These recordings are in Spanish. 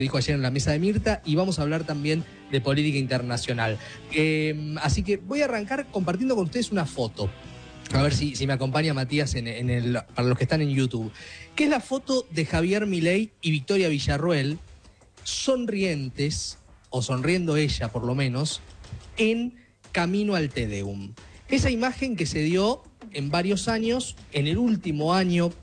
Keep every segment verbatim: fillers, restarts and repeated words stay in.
dijo ayer en la mesa de Mirta, y vamos a hablar también de política internacional. Eh, así que voy a arrancar compartiendo con ustedes una foto. A ver si, si me acompaña Matías en, en el, para los que están en YouTube. Que es la foto de Javier Milei y Victoria Villarruel, sonrientes, o sonriendo ella por lo menos, en camino al Te Deum. Esa imagen que se dio en varios años, en el último año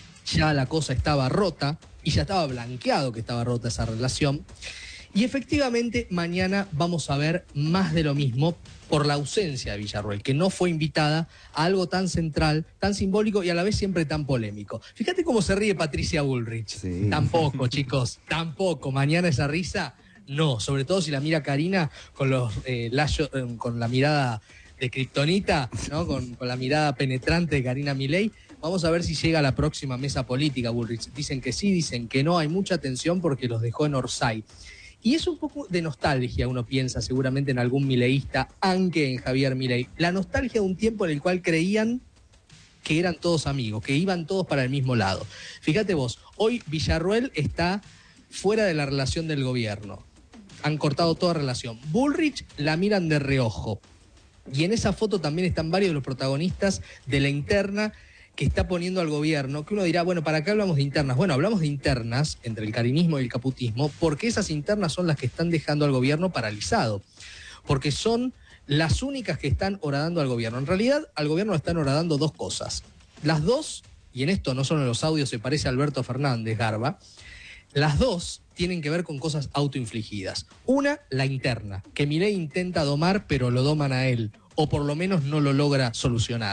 ya la cosa estaba rota, y ya estaba blanqueado que estaba rota esa relación. Y efectivamente mañana vamos a ver más de lo mismo por la ausencia de Villarruel, que no fue invitada a algo tan central, tan simbólico y a la vez siempre tan polémico. Fíjate cómo se ríe Patricia Bullrich. Sí. Tampoco, chicos, tampoco. Mañana esa risa, no. Sobre todo si la mira Karina con, los, eh, layos, eh, con la mirada de kriptonita, ¿no? con, con la mirada penetrante de Karina Milei. Vamos a ver si llega a la próxima mesa política, Bullrich. Dicen que sí, dicen que no. Hay mucha tensión porque los dejó en Orsay. Y es un poco de nostalgia, uno piensa seguramente en algún mileísta, aunque en Javier Milei. La nostalgia de un tiempo en el cual creían que eran todos amigos, que iban todos para el mismo lado. Fíjate vos, hoy Villarruel está fuera de la relación del gobierno. Han cortado toda relación. Bullrich la miran de reojo. Y en esa foto también están varios de los protagonistas de la interna que está poniendo al gobierno, que uno dirá, bueno, ¿para qué hablamos de internas? Bueno, hablamos de internas entre el carinismo y el caputismo, porque esas internas son las que están dejando al gobierno paralizado, porque son las únicas que están horadando al gobierno. En realidad, al gobierno le están horadando dos cosas. Las dos, y en esto no solo en los audios se parece a Alberto Fernández Garba, las dos tienen que ver con cosas autoinfligidas. Una, la interna, que Milei intenta domar, pero lo doman a él, o por lo menos no lo logra solucionar.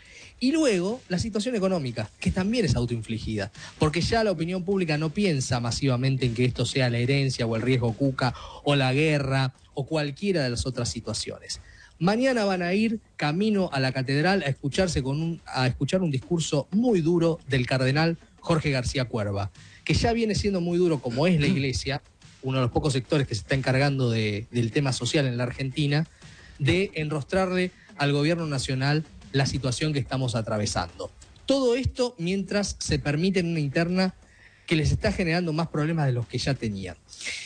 Y luego, la situación económica, que también es autoinfligida, porque ya la opinión pública no piensa masivamente en que esto sea la herencia o el riesgo Cuca o la guerra o cualquiera de las otras situaciones. Mañana van a ir camino a la catedral a, escucharse con un, a escuchar un discurso muy duro del cardenal Jorge García Cuerva, que ya viene siendo muy duro como es la Iglesia, uno de los pocos sectores que se está encargando de, del tema social en la Argentina, de enrostrarle al gobierno nacional la situación que estamos atravesando. Todo esto mientras se permiten una interna que les está generando más problemas de los que ya tenían.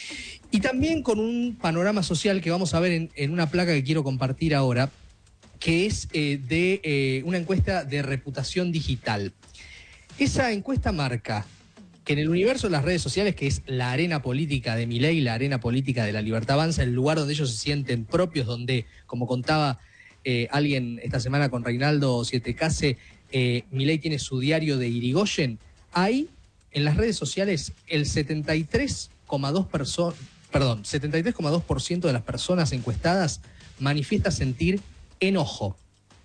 Y también con un panorama social que vamos a ver en, en una placa que quiero compartir ahora, que es eh, de eh, una encuesta de reputación digital. Esa encuesta marca que en el universo de las redes sociales, que es la arena política de Milei, la arena política de La Libertad Avanza, el lugar donde ellos se sienten propios, donde, como contaba Eh, alguien esta semana con Reinaldo Sietecase, eh, Milei tiene su diario de Irigoyen. Ahí, en las redes sociales, el setenta y tres coma dos por ciento perdón, setenta y tres coma dos por ciento de las personas encuestadas manifiesta sentir enojo.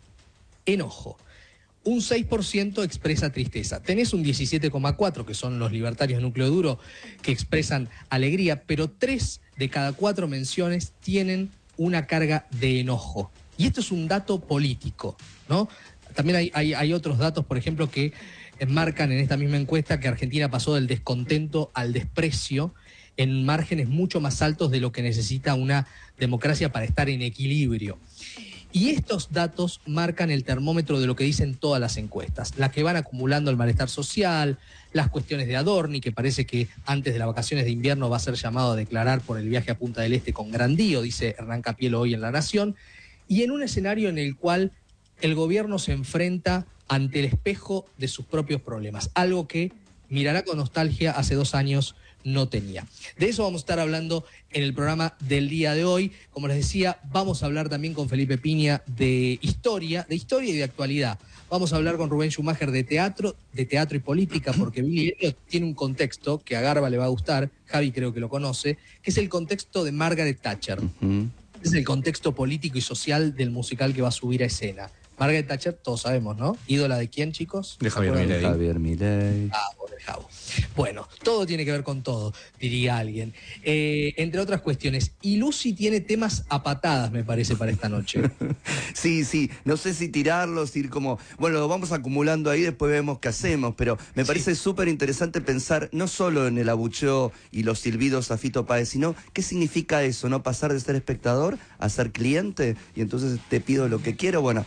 Enojo. Un seis por ciento expresa tristeza. Tenés un diecisiete coma cuatro por ciento, que son los libertarios de núcleo duro, que expresan alegría, pero tres de cada cuatro menciones tienen una carga de enojo. Y esto es un dato político, ¿no? También hay, hay, hay otros datos, por ejemplo, que marcan en esta misma encuesta que Argentina pasó del descontento al desprecio en márgenes mucho más altos de lo que necesita una democracia para estar en equilibrio. Y estos datos marcan el termómetro de lo que dicen todas las encuestas, las que van acumulando el malestar social, las cuestiones de Adorni, que parece que antes de las vacaciones de invierno va a ser llamado a declarar por el viaje a Punta del Este con Grandío, dice Hernán Capielo hoy en La Nación, y en un escenario en el cual el gobierno se enfrenta ante el espejo de sus propios problemas, algo que mirará con nostalgia hace dos años no tenía. De eso vamos a estar hablando en el programa del día de hoy. Como les decía, vamos a hablar también con Felipe Piña de historia, de historia y de actualidad. Vamos a hablar con Rubén Schumacher de teatro, de teatro y política, porque Billy Elliot tiene un contexto que a Garba le va a gustar, Javi creo que lo conoce, que es el contexto de Margaret Thatcher. Uh-huh. Es el contexto político y social del musical que va a subir a escena. Margaret Thatcher, todos sabemos, ¿no? ¿Ídola de quién, chicos? De Javier Milei. Javier Milei. Ah, por el Javo. Bueno, todo tiene que ver con todo, diría alguien. Eh, entre otras cuestiones. Y Lucy tiene temas a patadas, me parece, para esta noche. Sí, sí. No sé si tirarlos, ir como... Bueno, lo vamos acumulando ahí, después vemos qué hacemos. Pero me parece súper interesante pensar no solo en el abucheo y los silbidos a Fito Páez, sino qué significa eso, ¿no? Pasar de ser espectador a ser cliente. Y entonces te pido lo que quiero. Bueno, un poco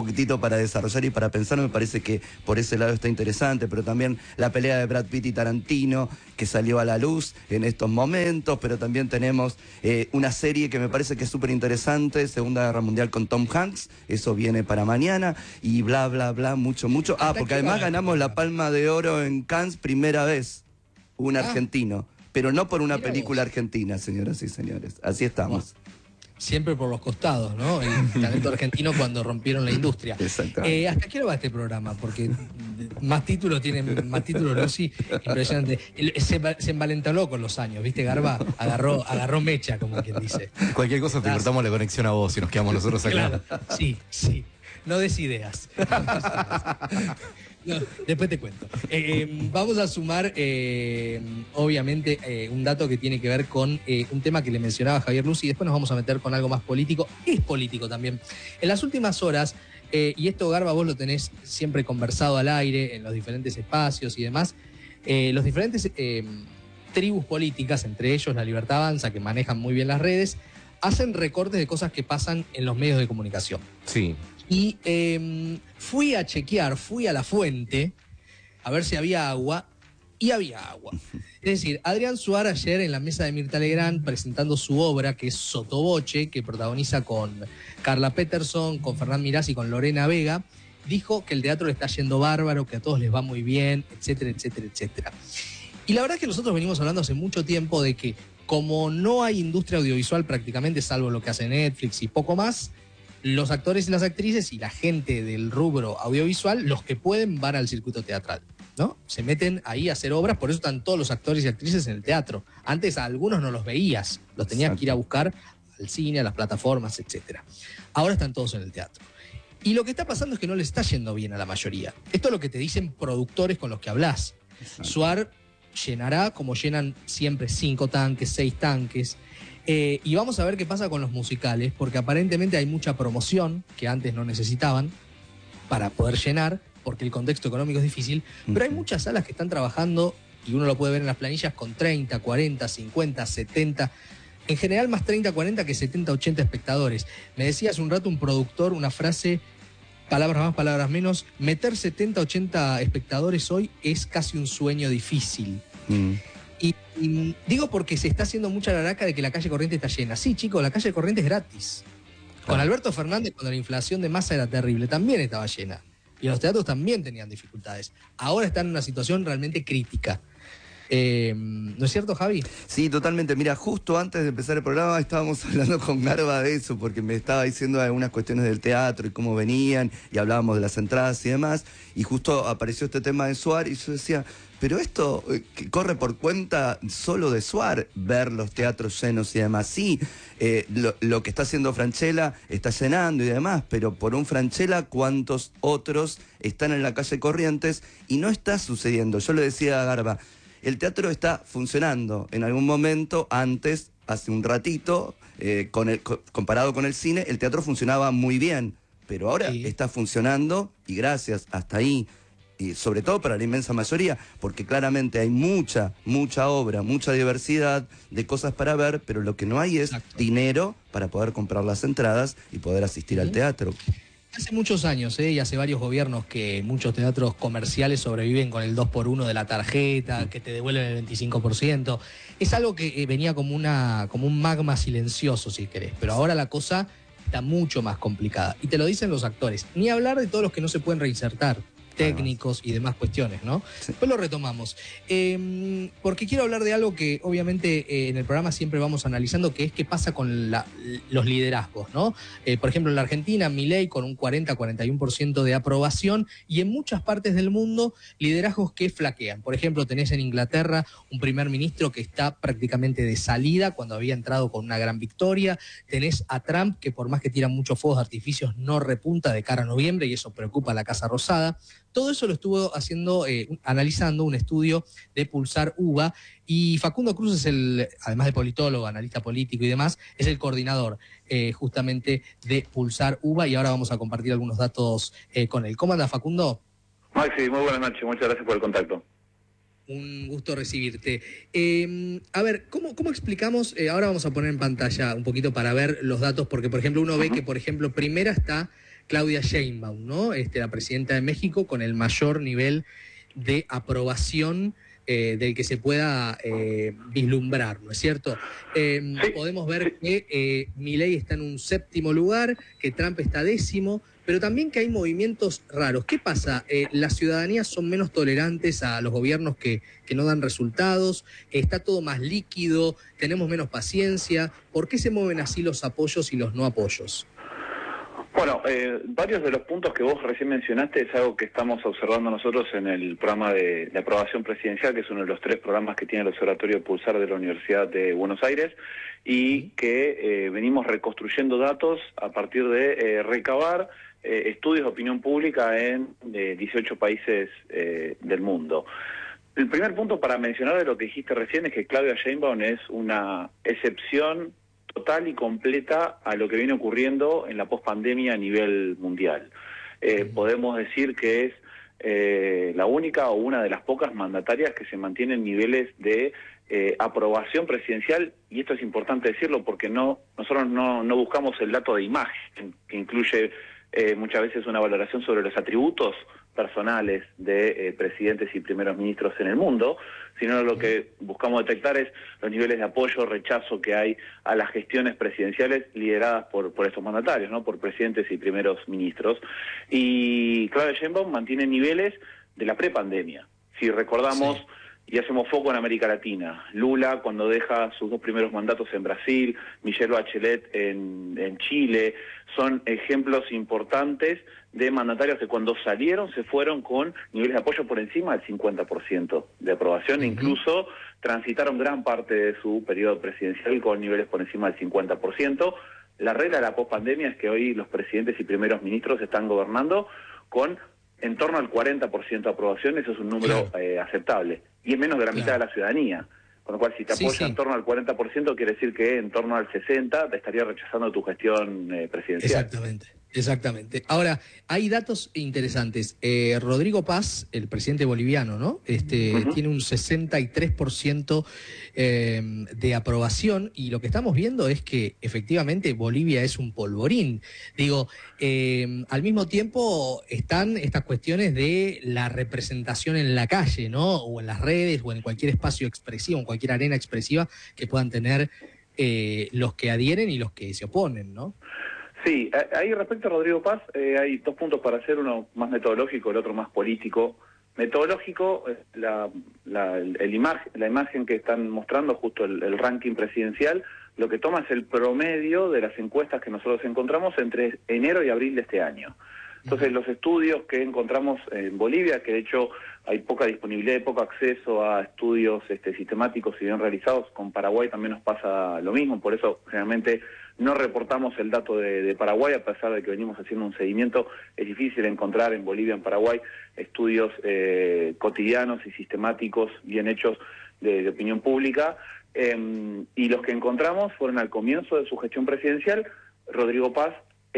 poquitito para desarrollar y para pensar, me parece que por ese lado está interesante, pero también la pelea de Brad Pitt y Tarantino, que salió a la luz en estos momentos, pero también tenemos eh, una serie que me parece que es súper interesante, Segunda Guerra Mundial con Tom Hanks, eso viene para mañana, y bla, bla, bla, mucho, mucho. Ah, porque además ganamos la Palma de Oro en Cannes primera vez, un argentino, pero no por una película argentina, señoras y señores, así estamos. Siempre por los costados, ¿no? El talento argentino cuando rompieron la industria. Exactamente. Eh, ¿Hasta qué hora va este programa? Porque más títulos tiene, más títulos Lucy, impresionante. Se, se envalentonó con los años, ¿viste, Garba? Agarró, agarró mecha, como quien dice. Cualquier cosa te cortamos la conexión a vos y nos quedamos nosotros acá. Claro, sí, sí. No des ideas. No, después te cuento. Eh, eh, vamos a sumar, eh, obviamente, eh, un dato que tiene que ver con eh, un tema que le mencionaba Javier Lucy, y después nos vamos a meter con algo más político. Es político también. En las últimas horas, eh, y esto, Garba, vos lo tenés siempre conversado al aire, en los diferentes espacios y demás, eh, los diferentes eh, tribus políticas, entre ellos La Libertad Avanza, que manejan muy bien las redes, hacen recortes de cosas que pasan en los medios de comunicación. Sí. Y eh, fui a chequear, fui a la fuente a ver si había agua, y había agua. Es decir, Adrián Suar ayer en la mesa de Mirta Legrand presentando su obra, que es Sotoboche, que protagoniza con Carla Peterson, con Fernán Mirás y con Lorena Vega, dijo que el teatro le está yendo bárbaro, que a todos les va muy bien, etcétera, etcétera, etcétera. Y la verdad es que nosotros venimos hablando hace mucho tiempo de que como no hay industria audiovisual prácticamente, salvo lo que hace Netflix y poco más, los actores y las actrices y la gente del rubro audiovisual, los que pueden, van al circuito teatral, ¿no? Se meten ahí a hacer obras, por eso están todos los actores y actrices en el teatro. Antes a algunos no los veías, los tenías Exacto. que ir a buscar al cine, a las plataformas, etcétera. Ahora están todos en el teatro. Y lo que está pasando es que no les está yendo bien a la mayoría. Esto es lo que te dicen productores con los que hablas. Suar llenará, como llenan siempre, cinco tanques, seis tanques. Eh, y vamos a ver qué pasa con los musicales, porque aparentemente hay mucha promoción que antes no necesitaban para poder llenar, porque el contexto económico es difícil, uh-huh. pero hay muchas salas que están trabajando, y uno lo puede ver en las planillas, con treinta, cuarenta, cincuenta, setenta, en general más treinta, cuarenta que setenta, ochenta espectadores. Me decía hace un rato un productor una frase, palabras más, palabras menos, meter setenta, ochenta espectadores hoy es casi un sueño difícil. Uh-huh. Y, y digo porque se está haciendo mucha laraca de que la calle Corrientes está llena. Sí, chicos, la calle Corrientes es gratis. Claro. Con Alberto Fernández, cuando la inflación de masa era terrible, también estaba llena. Y los teatros también tenían dificultades. Ahora están en una situación realmente crítica. Eh, ¿No es cierto, Javi? Sí, totalmente. Mira, justo antes de empezar el programa estábamos hablando con Garba de eso, porque me estaba diciendo algunas cuestiones del teatro y cómo venían, y hablábamos de las entradas y demás, y justo apareció este tema de Suar, y yo decía, pero esto eh, que corre por cuenta solo de Suar, ver los teatros llenos y demás. Sí, eh, lo, lo que está haciendo Francella está llenando y demás, pero por un Francella, ¿cuántos otros están en la calle Corrientes? Y no está sucediendo. Yo le decía a Garba, el teatro está funcionando. En algún momento, antes, hace un ratito, eh, con el, co- comparado con el cine, el teatro funcionaba muy bien. Pero ahora sí. está funcionando, y gracias, hasta ahí. Y sobre todo para la inmensa mayoría, porque claramente hay mucha, mucha obra, mucha diversidad de cosas para ver, pero lo que no hay es Exacto. dinero para poder comprar las entradas y poder asistir ¿Sí? al teatro. Hace muchos años, ¿eh? y hace varios gobiernos que muchos teatros comerciales sobreviven con el dos por uno de la tarjeta, que te devuelven el veinticinco por ciento. Es algo que eh, venía como, una, como un magma silencioso, si querés, pero ahora la cosa está mucho más complicada. Y te lo dicen los actores. Ni hablar de todos los que no se pueden reinsertar, técnicos y demás cuestiones, ¿no? Sí. Después lo retomamos. Eh, porque quiero hablar de algo que obviamente eh, en el programa siempre vamos analizando, que es qué pasa con la, los liderazgos, ¿no? Eh, por ejemplo, en la Argentina, Milei con un cuarenta a cuarenta y uno por ciento de aprobación, y en muchas partes del mundo liderazgos que flaquean. Por ejemplo, tenés en Inglaterra un primer ministro que está prácticamente de salida cuando había entrado con una gran victoria. Tenés a Trump, que por más que tira muchos fuegos de artificios, no repunta de cara a noviembre, y eso preocupa a la Casa Rosada. Todo eso lo estuvo haciendo, eh, analizando un estudio de Pulsar UBA, y Facundo Cruz es el, además de politólogo, analista político y demás, es el coordinador eh, justamente de Pulsar UBA, y ahora vamos a compartir algunos datos eh, con él. ¿Cómo anda, Facundo? Maxi, muy buenas noches, muchas gracias por el contacto. Un gusto recibirte. Eh, a ver, ¿cómo, cómo explicamos? Eh, ahora vamos a poner en pantalla un poquito para ver los datos, porque por ejemplo uno ve que, por ejemplo, primera está Claudia Sheinbaum, ¿no? Este, la presidenta de México, con el mayor nivel de aprobación eh, del que se pueda eh, vislumbrar, ¿no es cierto? Eh, Sí, podemos ver sí. que eh, Milei está en un séptimo lugar, que Trump está décimo, pero también que hay movimientos raros. ¿Qué pasa? Eh, ¿Las ciudadanías son menos tolerantes a los gobiernos que, que no dan resultados? ¿Está todo más líquido? ¿Tenemos menos paciencia? ¿Por qué se mueven así los apoyos y los no apoyos? Bueno, eh, varios de los puntos que vos recién mencionaste es algo que estamos observando nosotros en el programa de, de aprobación presidencial, que es uno de los tres programas que tiene el Observatorio Pulsar de la Universidad de Buenos Aires, y que eh, venimos reconstruyendo datos a partir de eh, recabar eh, estudios de opinión pública en eh, dieciocho países eh, del mundo. El primer punto para mencionar de lo que dijiste recién es que Claudia Sheinbaum es una excepción total y completa a lo que viene ocurriendo en la pospandemia a nivel mundial. Eh, podemos decir que es eh, la única o una de las pocas mandatarias que se mantienen niveles de eh, aprobación presidencial, y esto es importante decirlo porque no nosotros no, no buscamos el dato de imagen, que incluye eh, muchas veces una valoración sobre los atributos personales de eh, presidentes y primeros ministros en el mundo, sino lo que buscamos detectar es los niveles de apoyo, rechazo que hay a las gestiones presidenciales lideradas por, por estos mandatarios, ¿no? Por presidentes y primeros ministros. Y Claudia Sheinbaum mantiene niveles de la prepandemia. Si recordamos, sí, y hacemos foco en América Latina, Lula cuando deja sus dos primeros mandatos en Brasil, Michelle Bachelet en, en Chile, son ejemplos importantes de mandatarios que cuando salieron se fueron con niveles de apoyo por encima del cincuenta por ciento de aprobación, uh-huh. Incluso transitaron gran parte de su periodo presidencial con niveles por encima del cincuenta por ciento. La regla de la pospandemia es que hoy los presidentes y primeros ministros están gobernando con en torno al cuarenta por ciento de aprobación, eso es un número claro. eh, aceptable, y es menos de la mitad claro. de la ciudadanía. Con lo cual, si te apoya sí, sí. en torno al cuarenta por ciento, quiere decir que en torno al sesenta por ciento te estaría rechazando tu gestión eh, presidencial. Exactamente, exactamente. Ahora, hay datos interesantes. Eh, Rodrigo Paz, el presidente boliviano, ¿no? Este, uh-huh. Tiene un sesenta y tres por ciento eh, de aprobación, y lo que estamos viendo es que efectivamente Bolivia es un polvorín. Digo, eh, al mismo tiempo están estas cuestiones de la representación en la calle, ¿no? O en las redes, o en cualquier espacio expresivo, en cualquier arena expresiva que puedan tener eh, los que adhieren y los que se oponen, ¿no? Sí, ahí respecto a Rodrigo Paz, eh, hay dos puntos para hacer, uno más metodológico, el otro más político. Metodológico, la, la, el, el imagen, la imagen que están mostrando, justo el, el ranking presidencial, lo que toma es el promedio de las encuestas que nosotros encontramos entre enero y abril de este año. Entonces, los estudios que encontramos en Bolivia, que de hecho hay poca disponibilidad y poco acceso a estudios este, sistemáticos y bien realizados, con Paraguay también nos pasa lo mismo, por eso generalmente no reportamos el dato de, de Paraguay, a pesar de que venimos haciendo un seguimiento. Es difícil encontrar en Bolivia, en Paraguay, estudios eh, cotidianos y sistemáticos bien hechos de, de opinión pública, eh, y los que encontramos fueron al comienzo de su gestión presidencial. Rodrigo Paz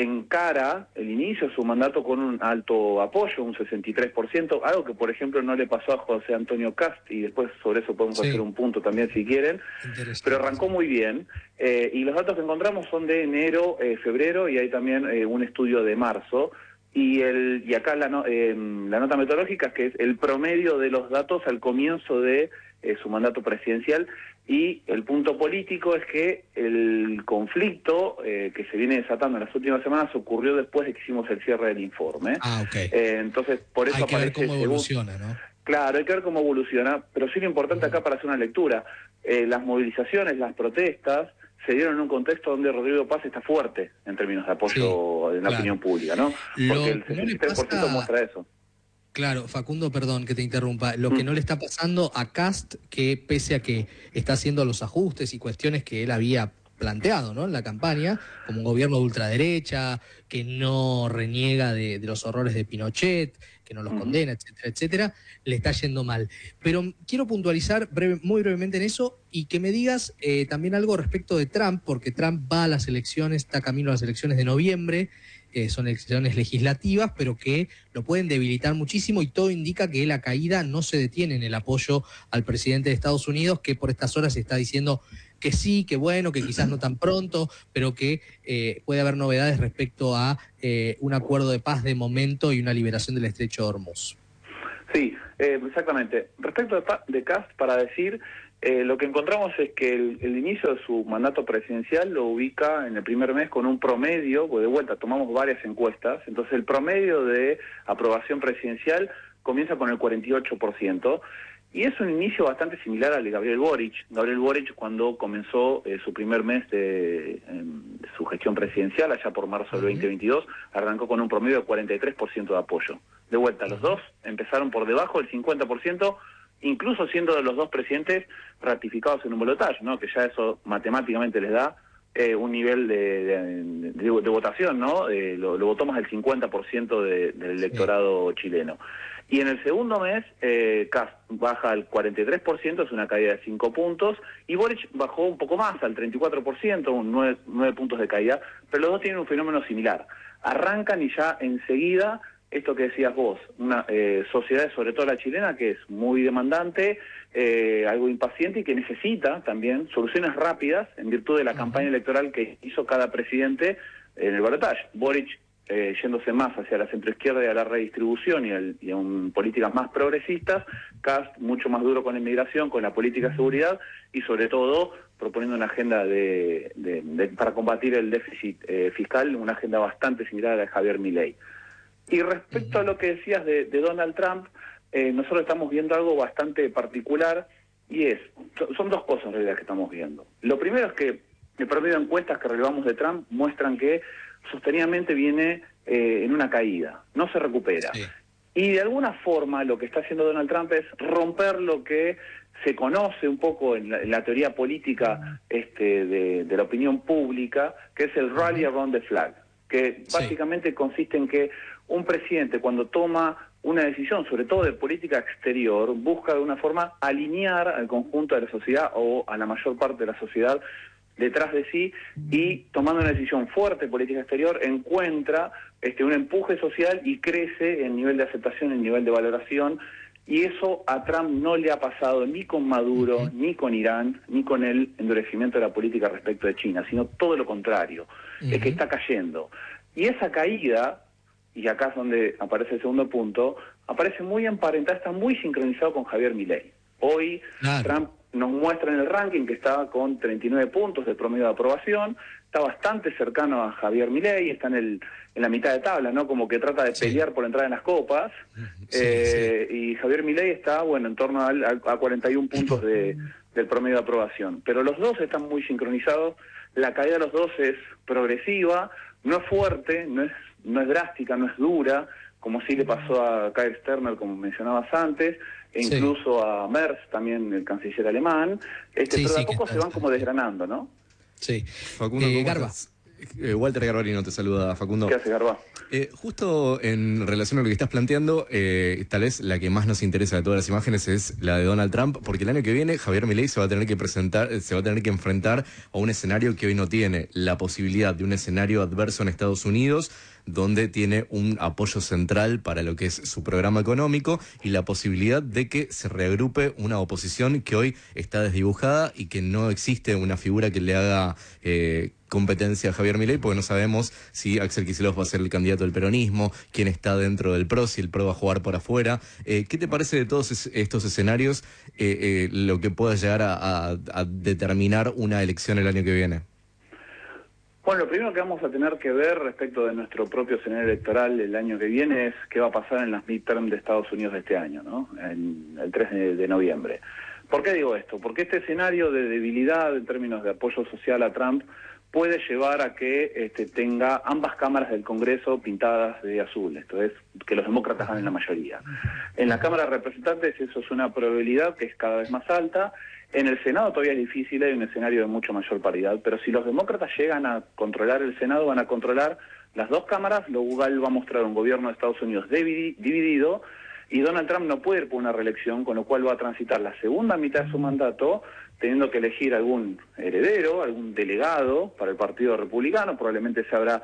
encara el inicio de su mandato con un alto apoyo, un sesenta y tres por ciento, algo que por ejemplo no le pasó a José Antonio Cast, y después sobre eso podemos sí. hacer un punto también si quieren, pero arrancó muy bien, eh, y los datos que encontramos son de enero, eh, febrero, y hay también eh, un estudio de marzo, y el y acá la, no, eh, la nota metodológica es que es el promedio de los datos al comienzo de eh, su mandato presidencial. Y el punto político es que el conflicto eh, que se viene desatando en las últimas semanas ocurrió después de que hicimos el cierre del informe. Ah, ok. Eh, entonces, por eso hay que aparece ver cómo evoluciona, ¿no? Claro, hay que ver cómo evoluciona, pero sí lo importante acá para hacer una lectura. Eh, las movilizaciones, las protestas, se dieron en un contexto donde Rodrigo Paz está fuerte en términos de apoyo sí, en la claro. opinión pública, ¿no? Porque lo, el sesenta y tres por ciento pasa... muestra eso. Claro, Facundo, perdón que te interrumpa. Lo que no le está pasando a Cast, que pese a que está haciendo los ajustes y cuestiones que él había planteado, ¿no?, en la campaña, como un gobierno de ultraderecha, que no reniega de, de los horrores de Pinochet, que no los uh-huh. condena, etcétera, etcétera, le está yendo mal. Pero quiero puntualizar breve, muy brevemente en eso, y que me digas eh, también algo respecto de Trump, porque Trump va a las elecciones, está camino a las elecciones de noviembre, Eh, son elecciones legislativas, pero que lo pueden debilitar muchísimo, y todo indica que la caída no se detiene en el apoyo al presidente de Estados Unidos, que por estas horas está diciendo que sí, que bueno, que quizás no tan pronto, pero que eh, puede haber novedades respecto a eh, un acuerdo de paz de momento y una liberación del estrecho de Hormuz. Sí, eh, exactamente. Respecto de, de Kast, para decir, eh, lo que encontramos es que el, el inicio de su mandato presidencial lo ubica en el primer mes con un promedio, pues de vuelta tomamos varias encuestas, entonces el promedio de aprobación presidencial comienza con el cuarenta y ocho por ciento, y es un inicio bastante similar al de Gabriel Boric. Gabriel Boric, cuando comenzó eh, su primer mes de, eh, de su gestión presidencial, allá por marzo del veinte veintidós, arrancó con un promedio de cuarenta y tres por ciento de apoyo. De vuelta, los dos empezaron por debajo del cincuenta por ciento, incluso siendo de los dos presidentes ratificados en un balotaje, ¿no? Que ya eso matemáticamente les da eh, un nivel de, de, de, de votación, ¿no? Eh, lo, lo votó más del cincuenta por ciento de, del electorado sí. chileno. Y en el segundo mes, eh, Kast baja al cuarenta y tres por ciento, es una caída de cinco puntos, y Boric bajó un poco más, al treinta y cuatro por ciento, un nueve, nueve puntos de caída, pero los dos tienen un fenómeno similar. Arrancan y ya enseguida, esto que decías vos, una eh, sociedad, sobre todo la chilena, que es muy demandante, eh, algo impaciente y que necesita también soluciones rápidas en virtud de la uh-huh. campaña electoral que hizo cada presidente en el balotaje. Boric Eh, yéndose más hacia la centroizquierda y a la redistribución y, el, y a un, políticas más progresistas, Kast mucho más duro con la inmigración, con la política de seguridad y sobre todo proponiendo una agenda de, de, de para combatir el déficit eh, fiscal, una agenda bastante similar a la de Javier Milei. Y respecto uh-huh. a lo que decías de, de Donald Trump, eh, nosotros estamos viendo algo bastante particular y es, son dos cosas en realidad que estamos viendo. Lo primero es que el promedio de encuestas que relevamos de Trump muestran que sostenidamente viene eh, en una caída, no se recupera. Sí. Y de alguna forma lo que está haciendo Donald Trump es romper lo que se conoce un poco en la, en la teoría política este, de, de la opinión pública, que es el rally around the flag, que básicamente sí. consiste en que un presidente cuando toma una decisión, sobre todo de política exterior, busca de una forma alinear al conjunto de la sociedad o a la mayor parte de la sociedad detrás de sí y tomando una decisión fuerte de política exterior encuentra este un empuje social y crece en nivel de aceptación, en nivel de valoración, y eso a Trump no le ha pasado ni con Maduro, uh-huh. ni con Irán, ni con el endurecimiento de la política respecto de China, sino todo lo contrario, uh-huh. es que está cayendo. Y esa caída, y acá es donde aparece el segundo punto, aparece muy emparentada, está muy sincronizado con Javier Milei. Hoy claro. Trump nos muestra en el ranking que está con treinta y nueve puntos de promedio de aprobación, está bastante cercano a Javier Milei, está en el en la mitad de tabla, ¿no? Como que trata de sí. pelear por entrar en las copas, sí, eh, sí. y Javier Milei está, bueno, en torno al, a cuarenta y uno puntos de, del promedio de aprobación. Pero los dos están muy sincronizados, la caída de los dos es progresiva, no es fuerte, no es, no es drástica, no es dura, como sí le pasó a Keir Starmer, como mencionabas antes, e incluso sí. a Merz, también el canciller alemán, este, sí, pero de a sí, poco se van como desgranando, ¿no? Sí. Facundo, eh, Garba. Eh, Walter Garbarino te saluda, Facundo. ¿Qué hace, Garba? Eh, justo en relación a lo que estás planteando, eh, tal vez la que más nos interesa de todas las imágenes es la de Donald Trump, porque el año que viene Javier Milei se va a tener que presentar, se va a tener que enfrentar a un escenario que hoy no tiene, la posibilidad de un escenario adverso en Estados Unidos, donde tiene un apoyo central para lo que es su programa económico y la posibilidad de que se reagrupe una oposición que hoy está desdibujada y que no existe una figura que le haga eh, competencia a Javier Milei, porque no sabemos si Axel Kicillof va a ser el candidato del peronismo, quién está dentro del P R O, si el P R O va a jugar por afuera. Eh, ¿Qué te parece de todos es, estos escenarios eh, eh, lo que pueda llegar a, a, a determinar una elección el año que viene? Bueno, lo primero que vamos a tener que ver respecto de nuestro propio escenario electoral el año que viene es qué va a pasar en las midterms de Estados Unidos de este año, ¿no? En el tres de noviembre. ¿Por qué digo esto? Porque este escenario de debilidad en términos de apoyo social a Trump puede llevar a que este, tenga ambas cámaras del Congreso pintadas de azul, esto es, que los demócratas ganen la mayoría. En la Cámara de Representantes eso es una probabilidad que es cada vez más alta. En el Senado todavía es difícil, hay un escenario de mucho mayor paridad, pero si los demócratas llegan a controlar el Senado, van a controlar las dos cámaras, lo cual va a mostrar un gobierno de Estados Unidos dividido, y Donald Trump no puede ir por una reelección, con lo cual va a transitar la segunda mitad de su mandato teniendo que elegir algún heredero, algún delegado para el Partido Republicano, probablemente se habrá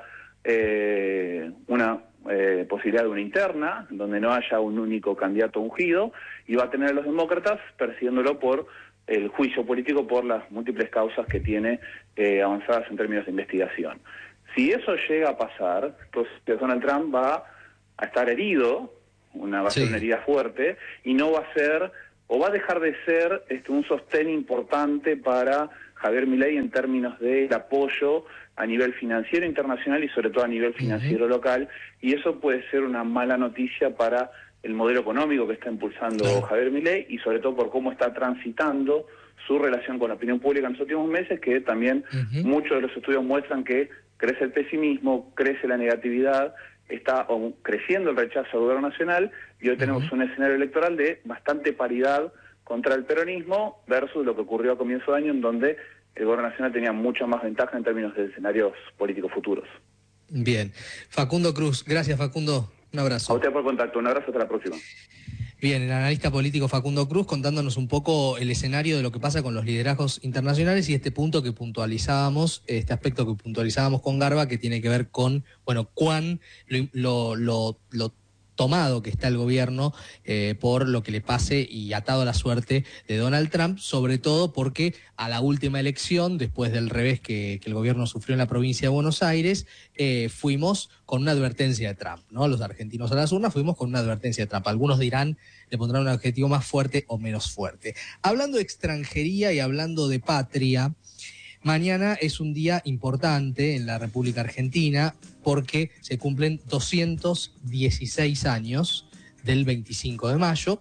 eh, una eh, posibilidad de una interna, donde no haya un único candidato ungido, y va a tener a los demócratas persiguiéndolo por el juicio político por las múltiples causas que tiene eh, avanzadas en términos de investigación. Si eso llega a pasar, entonces Donald Trump va a estar herido, una, va a ser Sí. una herida fuerte, y no va a ser, o va a dejar de ser este, un sostén importante para Javier Milei en términos del apoyo a nivel financiero internacional y sobre todo a nivel financiero uh-huh. local, y eso puede ser una mala noticia para el modelo económico que está impulsando claro. Javier Milei y sobre todo por cómo está transitando su relación con la opinión pública en los últimos meses, que también uh-huh. muchos de los estudios muestran que crece el pesimismo, crece la negatividad, está creciendo el rechazo al gobierno nacional y hoy tenemos uh-huh. un escenario electoral de bastante paridad contra el peronismo versus lo que ocurrió a comienzo de año, en donde el gobierno nacional tenía mucha más ventaja en términos de escenarios políticos futuros. Bien. Facundo Cruz, gracias Facundo, un abrazo. A usted por contacto, un abrazo, hasta la próxima. Bien, el analista político Facundo Cruz contándonos un poco el escenario de lo que pasa con los liderazgos internacionales y este punto que puntualizábamos, este aspecto que puntualizábamos con Garba, que tiene que ver con, bueno, cuán lo, lo, lo, lo tomado que está el gobierno eh, por lo que le pase y atado a la suerte de Donald Trump, sobre todo porque a la última elección, después del revés que, que el gobierno sufrió en la provincia de Buenos Aires, eh, fuimos con una advertencia de Trump, ¿no? Los argentinos a las urnas fuimos con una advertencia de Trump. Algunos dirán, le pondrán un adjetivo más fuerte o menos fuerte. Hablando de extranjería y hablando de patria, mañana es un día importante en la República Argentina porque se cumplen doscientos dieciséis años del veinticinco de mayo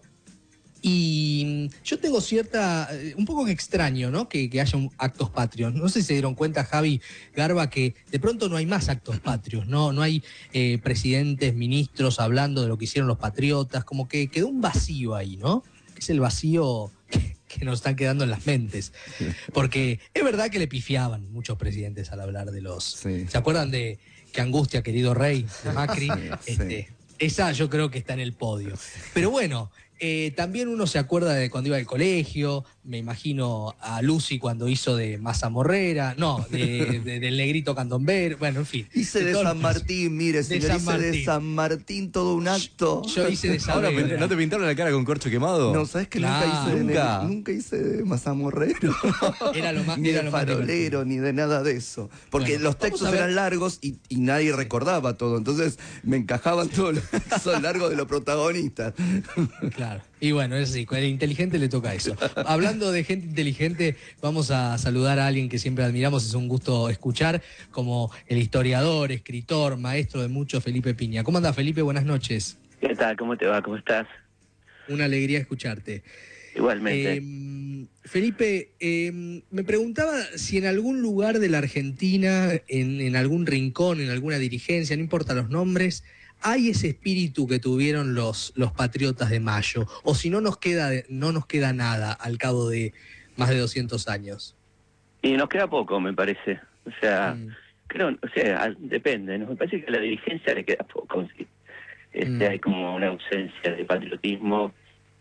y yo tengo cierta, un poco que extraño, ¿no? Que, que haya un, actos patrios. No sé si se dieron cuenta, Javi, Garba, que de pronto no hay más actos patrios, no, no hay eh, presidentes, ministros hablando de lo que hicieron los patriotas, como que quedó un vacío ahí, ¿no? Es el vacío que, que nos están quedando en las mentes. Porque es verdad que le pifiaban muchos presidentes al hablar de los... Sí. ¿Se acuerdan de Qué angustia, querido rey, de Macri? Sí, este, sí. Esa yo creo que está en el podio. Pero bueno, eh, también uno se acuerda de cuando iba al colegio, me imagino a Lucy cuando hizo de Mazamorrera, no, de, de, del Negrito Candomber, bueno, en fin. Hice de, de San Martín, mire, señor, hice Martín. de San Martín todo un acto. Yo hice de San Martín. ¿No te pintaron la cara con corcho quemado? No, ¿sabes que claro, nunca hice nunca. de, nunca hice de Mazamorrero? Era lo más, ni era de lo farolero, más ni de nada de eso. Porque bueno, los textos eran largos y, y nadie sí. recordaba todo, entonces me encajaban todos los textos largos de los protagonistas. Claro. Y bueno, es así, el inteligente le toca eso. Hablando de gente inteligente, vamos a saludar a alguien que siempre admiramos, es un gusto escuchar, como el historiador, escritor, maestro de mucho, Felipe Piña. ¿Cómo anda, Felipe? Buenas noches. ¿Qué tal? ¿Cómo te va? ¿Cómo estás? Una alegría escucharte. Igualmente. Eh, Felipe, eh, me preguntaba si en algún lugar de la Argentina, en, en algún rincón, en alguna dirigencia, no importa los nombres, hay ese espíritu que tuvieron los, los patriotas de Mayo, o si no nos queda no nos queda nada al cabo de más de doscientos años. Y nos queda poco, me parece. O sea, mm. creo, o sea, depende, ¿no? Me parece que a la dirigencia le queda poco. ¿Sí? Este, mm. Hay como una ausencia de patriotismo.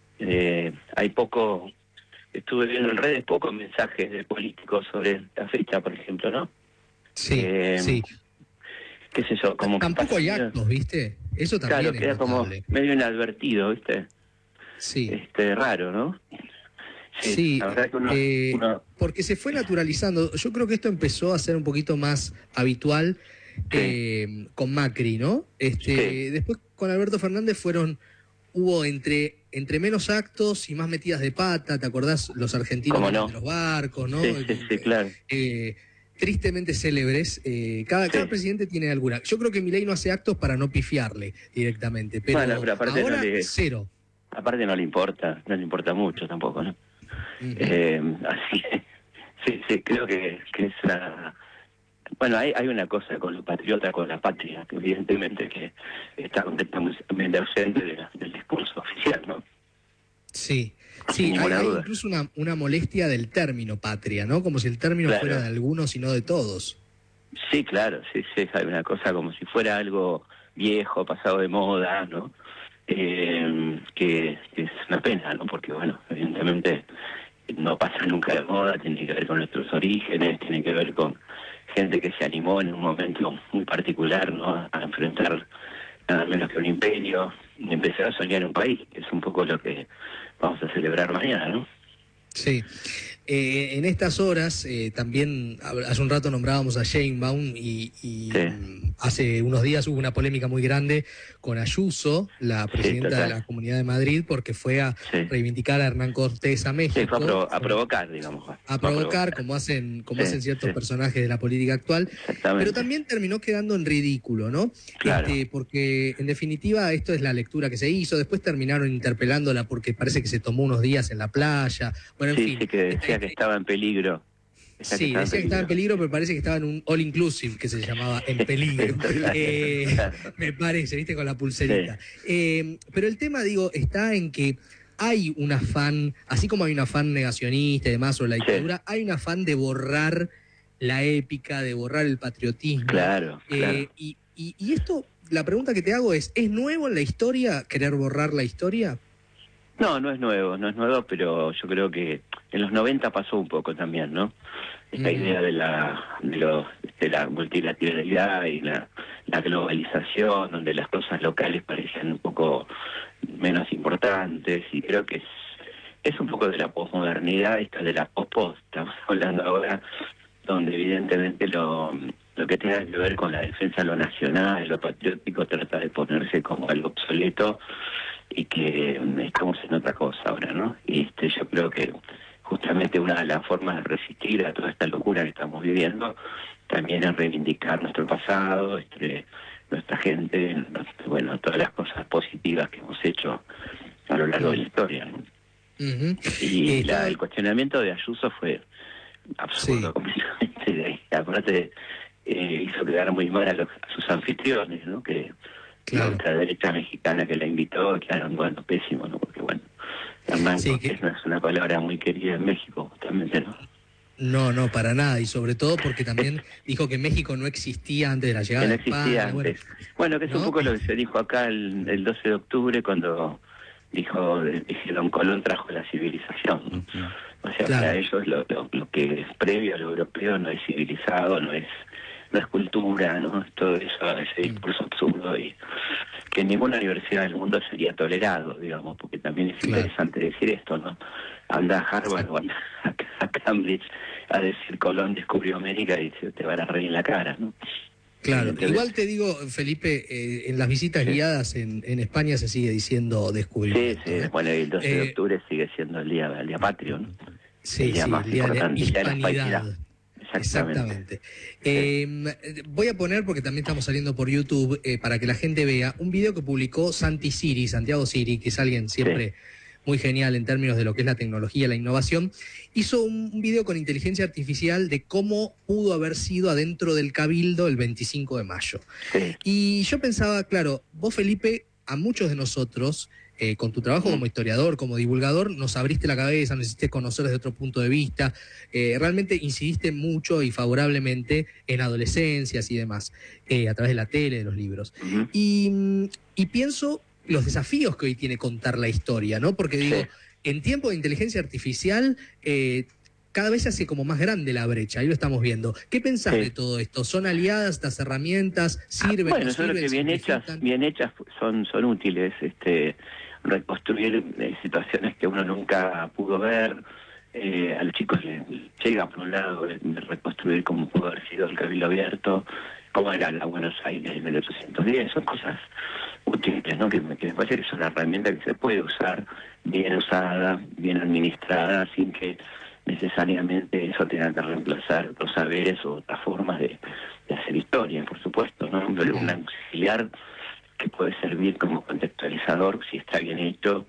Eh, hay poco, estuve viendo en redes pocos mensajes de políticos sobre la fecha, por ejemplo, ¿no? Sí, eh, sí. qué sé yo, como tampoco hay actos, ¿viste? Eso también claro, es queda como medio inadvertido, ¿viste? Sí. Este, raro, ¿no? Sí, sí la verdad que uno, eh, uno... porque se fue naturalizando. Yo creo que esto empezó a ser un poquito más habitual sí. eh, con Macri, ¿no? Este, sí. Después con Alberto Fernández fueron, hubo entre, entre menos actos y más metidas de pata, ¿te acordás? Los argentinos no? de los barcos, ¿no? Sí, sí, sí, claro. Eh, tristemente célebres, eh, cada, sí. cada presidente tiene alguna. Yo creo que Milei no hace actos para no pifiarle directamente, pero, bueno, pero aparte ahora no le, cero. Aparte no le importa, no le importa mucho tampoco, ¿no? Uh-huh. eh, así sí, sí, creo que, que es una... Bueno, hay, hay una cosa con los patriotas, con la patria, que evidentemente que está completamente ausente de la, del discurso oficial, ¿no? Sí. Sí, hay, hay incluso una, una molestia del término patria, ¿no? Como si el término claro. fuera de algunos y no de todos. Sí, claro, sí, sí, hay una cosa como si fuera algo viejo, pasado de moda, ¿no? Eh, que, que es una pena, ¿no? Porque, bueno, evidentemente no pasa nunca de moda, tiene que ver con nuestros orígenes, tiene que ver con gente que se animó en un momento muy particular, ¿no? A enfrentar nada menos que un imperio y empezar a soñar un país, que es un poco lo que vamos a celebrar mañana, ¿no? Sí. Eh, en estas horas, eh, también hace un rato nombrábamos a Sheinbaum y, y Sí. hace unos días hubo una polémica muy grande con Ayuso, la Sí, presidenta de total. la Comunidad de Madrid, porque fue a Sí. reivindicar a Hernán Cortés a Sí, fue a, México, provo- a con- provocar, digamos. Fue a a provocar, provocar. como hacen, como Sí, hacen ciertos sí, personajes de la política actual, pero exactamente. también terminó quedando en ridículo, ¿no? Claro. Este, porque en definitiva esto es la lectura que se hizo, después terminaron interpelándola porque parece que se tomó unos días en la playa, bueno, en Sí, fin. sí, que esta- decía que estaba en peligro. Decía que Sí, estaba en decía que estaba en peligro. peligro, pero parece que estaba en un all inclusive, que se llamaba En Peligro. Total, Eh, claro. me parece, viste, con la Sí, pulserita. Eh, pero el tema, digo, está en que hay un afán, así como hay un afán negacionista y demás sobre la sí, dictadura, hay un afán de borrar la épica, de borrar el patriotismo. claro, Eh, claro. y, y- y esto, la pregunta que te hago es, ¿es nuevo en la historia querer borrar la historia? No, no es nuevo, no es nuevo, pero yo creo que en los noventa pasó un poco también, ¿no? Esta Ujú. idea de la de, lo- de la multilateralidad y la, la globalización, donde las cosas locales parecían un poco menos importantes, y creo que es, es un poco de la posmodernidad, esta de la post-post, estamos hablando ahora, donde evidentemente lo, lo que tenga que ver con la defensa de lo nacional, lo patriótico, trata de ponerse como algo obsoleto, y que mm, estamos en otra cosa ahora, ¿no? Y este, yo creo que justamente una de las formas de resistir a toda esta locura que estamos viviendo también es reivindicar nuestro pasado, este, nuestra gente, nuestro- bueno, todas las cosas positivas que hemos hecho a lo largo de la historia, ¿no? Ujú. Y Eh, la, estaba- el cuestionamiento de Ayuso fue absurdo, Sí. completamente. De ahí. Aparte, eh, hizo quedar muy mal a, los, a sus anfitriones, ¿no? Que la Claro. ultraderecha mexicana que la invitó, claro, bueno, pésimo, ¿no? Porque, bueno, Hernán Sí, que, Cortés no es una palabra muy querida en México, justamente, ¿no? no, no, para nada. Y sobre todo porque también dijo que México no existía antes de la llegada Que no de existía España. Bueno, antes. Bueno, que es un ¿no? poco lo que se dijo acá el, el doce de octubre cuando dijo, dije, Don Colón trajo la civilización, ¿no? O sea, Claro. para ellos lo, lo, lo que es previo a lo europeo no es civilizado, no es no es cultura, ¿no? Todo eso, ese discurso absurdo y que en ninguna universidad del mundo sería tolerado, digamos, porque también es Claro. interesante decir esto, ¿no? Anda a Harvard o anda a, a Cambridge a decir Colón descubrió América y se te van a reír en la cara, ¿no? Claro, Evidentemente. igual te digo, Felipe, eh, en las visitas Sí. guiadas en, en España se sigue diciendo Sí, descubrimiento. sí, ¿eh? bueno, y el doce de Eh, octubre sigue siendo el día, el día patrio, ¿no? sí, El día sí, más el día de la importante, el día de la hispanidad. hispanidad. Exactamente. Exactamente. Eh, voy a poner, porque también estamos saliendo por YouTube, eh, para que la gente vea, un video que publicó Santi Siri, Santiago Siri, que es alguien siempre muy genial en términos de lo que es la tecnología, la innovación. Hizo un, un video con inteligencia artificial de cómo pudo haber sido adentro del Cabildo el veinticinco de mayo. Sí, Y yo pensaba, claro, vos, Felipe, a muchos de nosotros, eh, con tu trabajo Mm. como historiador, como divulgador, nos abriste la cabeza, nos hiciste conocer desde otro punto de vista, eh, realmente incidiste mucho y favorablemente en adolescencias y demás, eh, a través de la tele, de los libros. ujú, Y, mm, y pienso los desafíos que hoy tiene contar la historia, ¿no? Porque digo, sí. en tiempo de inteligencia artificial, eh, cada vez se hace como más grande la brecha, ahí lo estamos viendo. ¿Qué pensás Sí. de todo esto? ¿Son aliadas estas herramientas? ¿Sirven, Bueno, no yo creo sirven? que bien hechas, ¿Simplifican? bien hechas son, son útiles, este, reconstruir eh, situaciones que uno nunca pudo ver. Eh, a los chicos les llega por un lado de reconstruir cómo pudo haber sido el Cabildo Abierto, cómo era la Buenos Aires en mil ochocientos diez, son cosas útiles, ¿no? Que, me- que me parece que es una herramienta que se puede usar bien usada, bien administrada, sin que necesariamente eso tenga que reemplazar otros saberes o otras formas de, de hacer historia, por supuesto, ¿no? Pero un auxiliar que puede servir como contextualizador si está bien hecho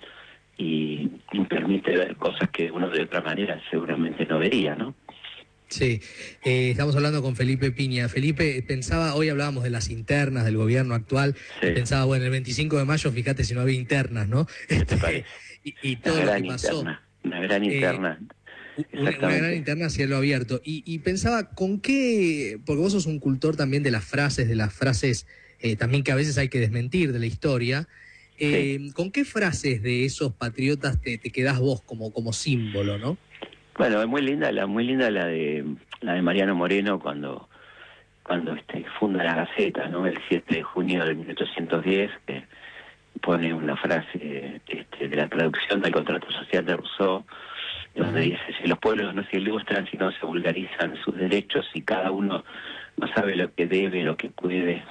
y, y permite ver cosas que uno de otra manera seguramente no vería, ¿no? Sí, eh, estamos hablando con Felipe Piña. Felipe, pensaba, hoy hablábamos de las internas del gobierno actual, Sí. y pensaba, bueno, el veinticinco de mayo, fíjate si no había internas, ¿no? ¿Qué te parece? y, y Una todo lo gran que pasó. interna, una gran Eh, interna. Una, una gran Exactamente. interna a cielo abierto. Y, y pensaba, ¿con qué? Porque vos sos un cultor también de las frases, de las frases eh, también que a veces hay que desmentir de la historia. Eh, ¿Con qué frases de esos patriotas te, te quedás vos como, como símbolo, no? Bueno, es muy linda la muy linda la de la de Mariano Moreno cuando cuando este funda la Gaceta, ¿no? El siete de junio de mil ochocientos diez, que pone una frase este, de la traducción del contrato social de Rousseau, donde dice, si los pueblos no se ilustran, si no se vulgarizan sus derechos, y cada uno no sabe lo que debe, lo que puede,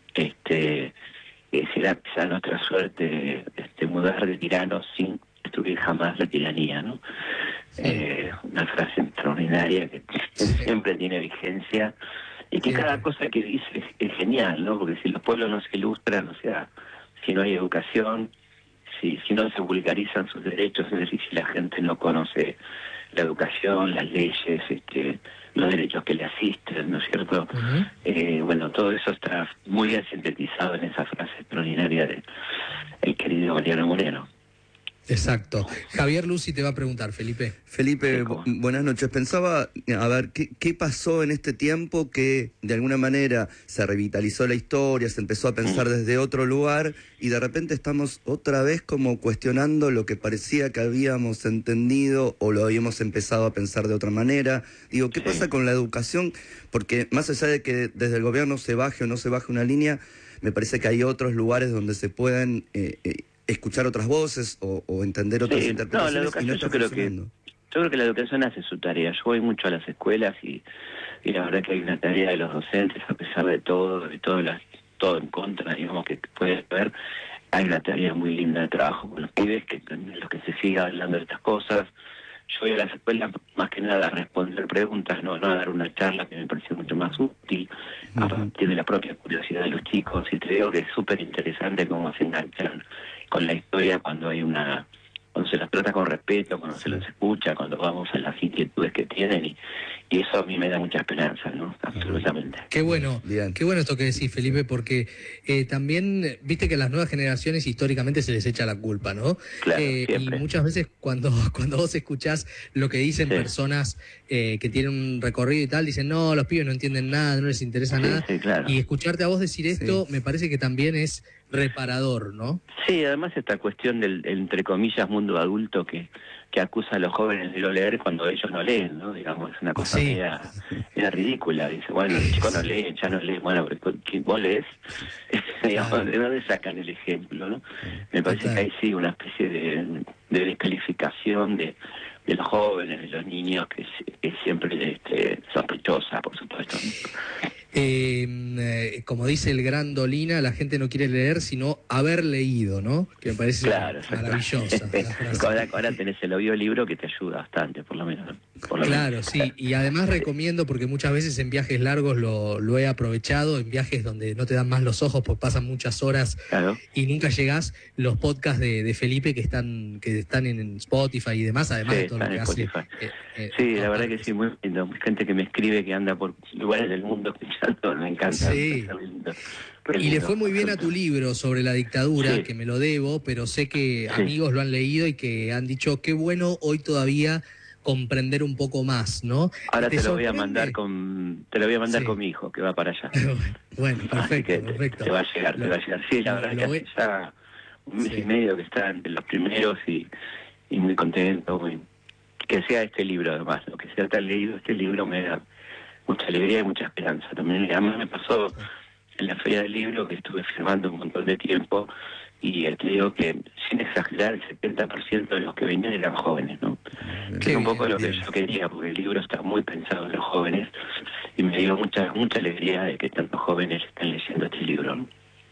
este, eh, será quizá nuestra suerte este, mudar de tiranos sin destruir jamás la tiranía, ¿no? Sí. Eh, una frase extraordinaria que sí. siempre tiene vigencia, y que sí. cada cosa que dice es, es genial, ¿no? Porque si los pueblos no se ilustran, o sea, si no hay educación, si, si no se vulgarizan sus derechos, es decir, si la gente no conoce la educación, las leyes, este, los derechos que le asisten, ¿no es cierto? Uh-huh. Eh, bueno, todo eso está muy bien sintetizado en esa frase extraordinaria de el querido Mariano Moreno. Exacto. Javier Lucy te va a preguntar, Felipe. Felipe, bu buenas noches. Pensaba, a ver, ¿qué, ¿qué pasó en este tiempo que de alguna manera se revitalizó la historia, se empezó a pensar desde otro lugar y de repente estamos otra vez como cuestionando lo que parecía que habíamos entendido o lo habíamos empezado a pensar de otra manera? Digo, ¿qué pasa con la educación? Porque más allá de que desde el gobierno se baje o no se baje una línea, me parece que hay otros lugares donde se pueden... Eh, eh, escuchar otras voces o, o entender otras sí, interpretaciones. No, la educación, y no yo creo que yo creo que la educación hace su tarea. Yo voy mucho a las escuelas y, y la verdad que hay una tarea de los docentes, a pesar de todo, de todo, las, todo en contra, digamos, que puede haber, hay una tarea muy linda de trabajo con los pibes, que en los que se siga hablando de estas cosas. Yo voy a las escuelas más que nada a responder preguntas, no, no a dar una charla, que me parece mucho más útil, uh-huh. a partir de la propia curiosidad de los chicos, y te digo que es súper interesante cómo se enganchan con la historia cuando hay una, cuando se las trata con respeto, cuando se los escucha, cuando vamos a las inquietudes que tienen, y, y eso a mí me da mucha esperanza, ¿no? Absolutamente. Qué bueno, Bien. qué bueno esto que decís, Felipe, porque eh, también, viste que a las nuevas generaciones históricamente se les echa la culpa, ¿no? Claro, eh, y muchas veces cuando, cuando vos escuchás lo que dicen sí. personas eh, que tienen un recorrido y tal, dicen, no, los pibes no entienden nada, no les interesa sí, nada, sí, claro. y escucharte a vos decir esto sí. me parece que también es reparador, ¿no? Sí, además esta cuestión del, entre comillas, mundo adulto que, que acusa a los jóvenes de no leer cuando ellos no leen, ¿no? Digamos, es una cosa sí. media, media ridícula. Dice, bueno, los chicos no leen, ya no leen, bueno, pero vos lees, digamos, ¿de dónde sacan el ejemplo, no? Me parece Total. que hay sí una especie de, de descalificación de, de los jóvenes, de los niños, que es, que es siempre este, sospechosa, por supuesto, ¿no? Eh, eh, como dice el gran Dolina, la gente no quiere leer, sino haber leído, ¿no? Que me parece claro, maravillosa. ahora, ahora tenés el audiolibro que te ayuda bastante, por lo menos. Por lo claro, menos. sí, y además recomiendo, porque muchas veces en viajes largos lo, lo he aprovechado, en viajes donde no te dan más los ojos porque pasan muchas horas claro. y nunca llegás, los podcasts de, de Felipe que están que están en Spotify y demás, además sí, de todo lo que hace. Eh, eh, sí, la verdad que sí, muy lindo. Gente que me escribe que anda por lugares del mundo escuchando, me encanta. Sí. Lindo. Y le fue muy bien a tu libro sobre la dictadura, sí. que me lo debo, pero sé que sí. amigos lo han leído y que han dicho, qué bueno hoy todavía comprender un poco más, ¿no? Ahora te, te lo voy a mandar con te lo voy a mandar sí. con mi hijo, que va para allá. Bueno, perfecto, te, perfecto. Te va a llegar, lo, te va a llegar. Sí, la verdad que voy... hace ya un mes sí. y medio que está entre los primeros y, y muy contento, muy... que sea este libro además, lo que sea tan leído, este libro me da mucha alegría y mucha esperanza. También además me pasó en la Feria del Libro que estuve firmando un montón de tiempo y te digo que, sin exagerar, el setenta por ciento de los que venían eran jóvenes, ¿no? Que es un poco lo que yo quería, porque el libro está muy pensado en los jóvenes y me dio mucha mucha alegría de que tantos jóvenes estén leyendo este libro, ¿no?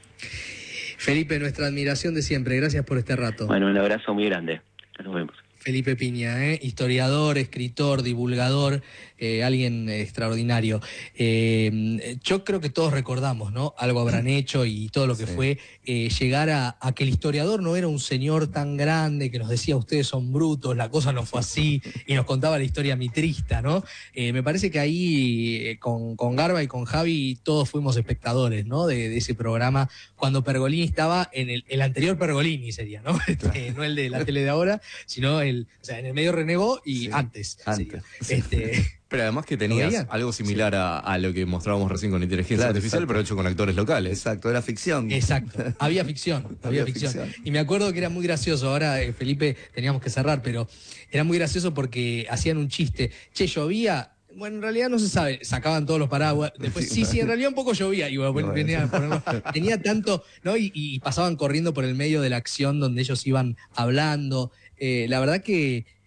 Felipe, nuestra admiración de siempre. Gracias por este rato. Bueno, un abrazo muy grande. Nos vemos. Felipe Piña, ¿eh? historiador, escritor, divulgador, eh, alguien extraordinario. Eh, yo creo que todos recordamos, ¿no? Algo habrán hecho y todo lo que sí. fue eh, llegar a, a que el historiador no era un señor tan grande que nos decía ustedes son brutos, la cosa no fue así, y nos contaba la historia mitrista, ¿no? Eh, me parece que ahí eh, con, con Garba y con Javi todos fuimos espectadores, ¿no? De, de ese programa cuando Pergolini estaba en el, el anterior Pergolini sería, ¿no? Este, no el de la tele de ahora, sino el o sea, en el medio renegó y sí, antes. antes. Sí. Este, pero además que tenías algo similar sí. a, a lo que mostrábamos recién con inteligencia claro, artificial, exacto. pero hecho con actores locales. Exacto, era ficción. Exacto, había ficción, había, había ficción. ficción. Y me acuerdo que era muy gracioso, ahora eh, Felipe teníamos que cerrar, pero era muy gracioso porque hacían un chiste. Che, llovía. Bueno, en realidad no se sabe, sacaban todos los paraguas. Después, sí, sí, en realidad un poco llovía. Y bueno, venía a ponerlo. Tenía tanto, ¿no? Y, y pasaban corriendo por el medio de la acción donde ellos iban hablando. Eh, la verdad que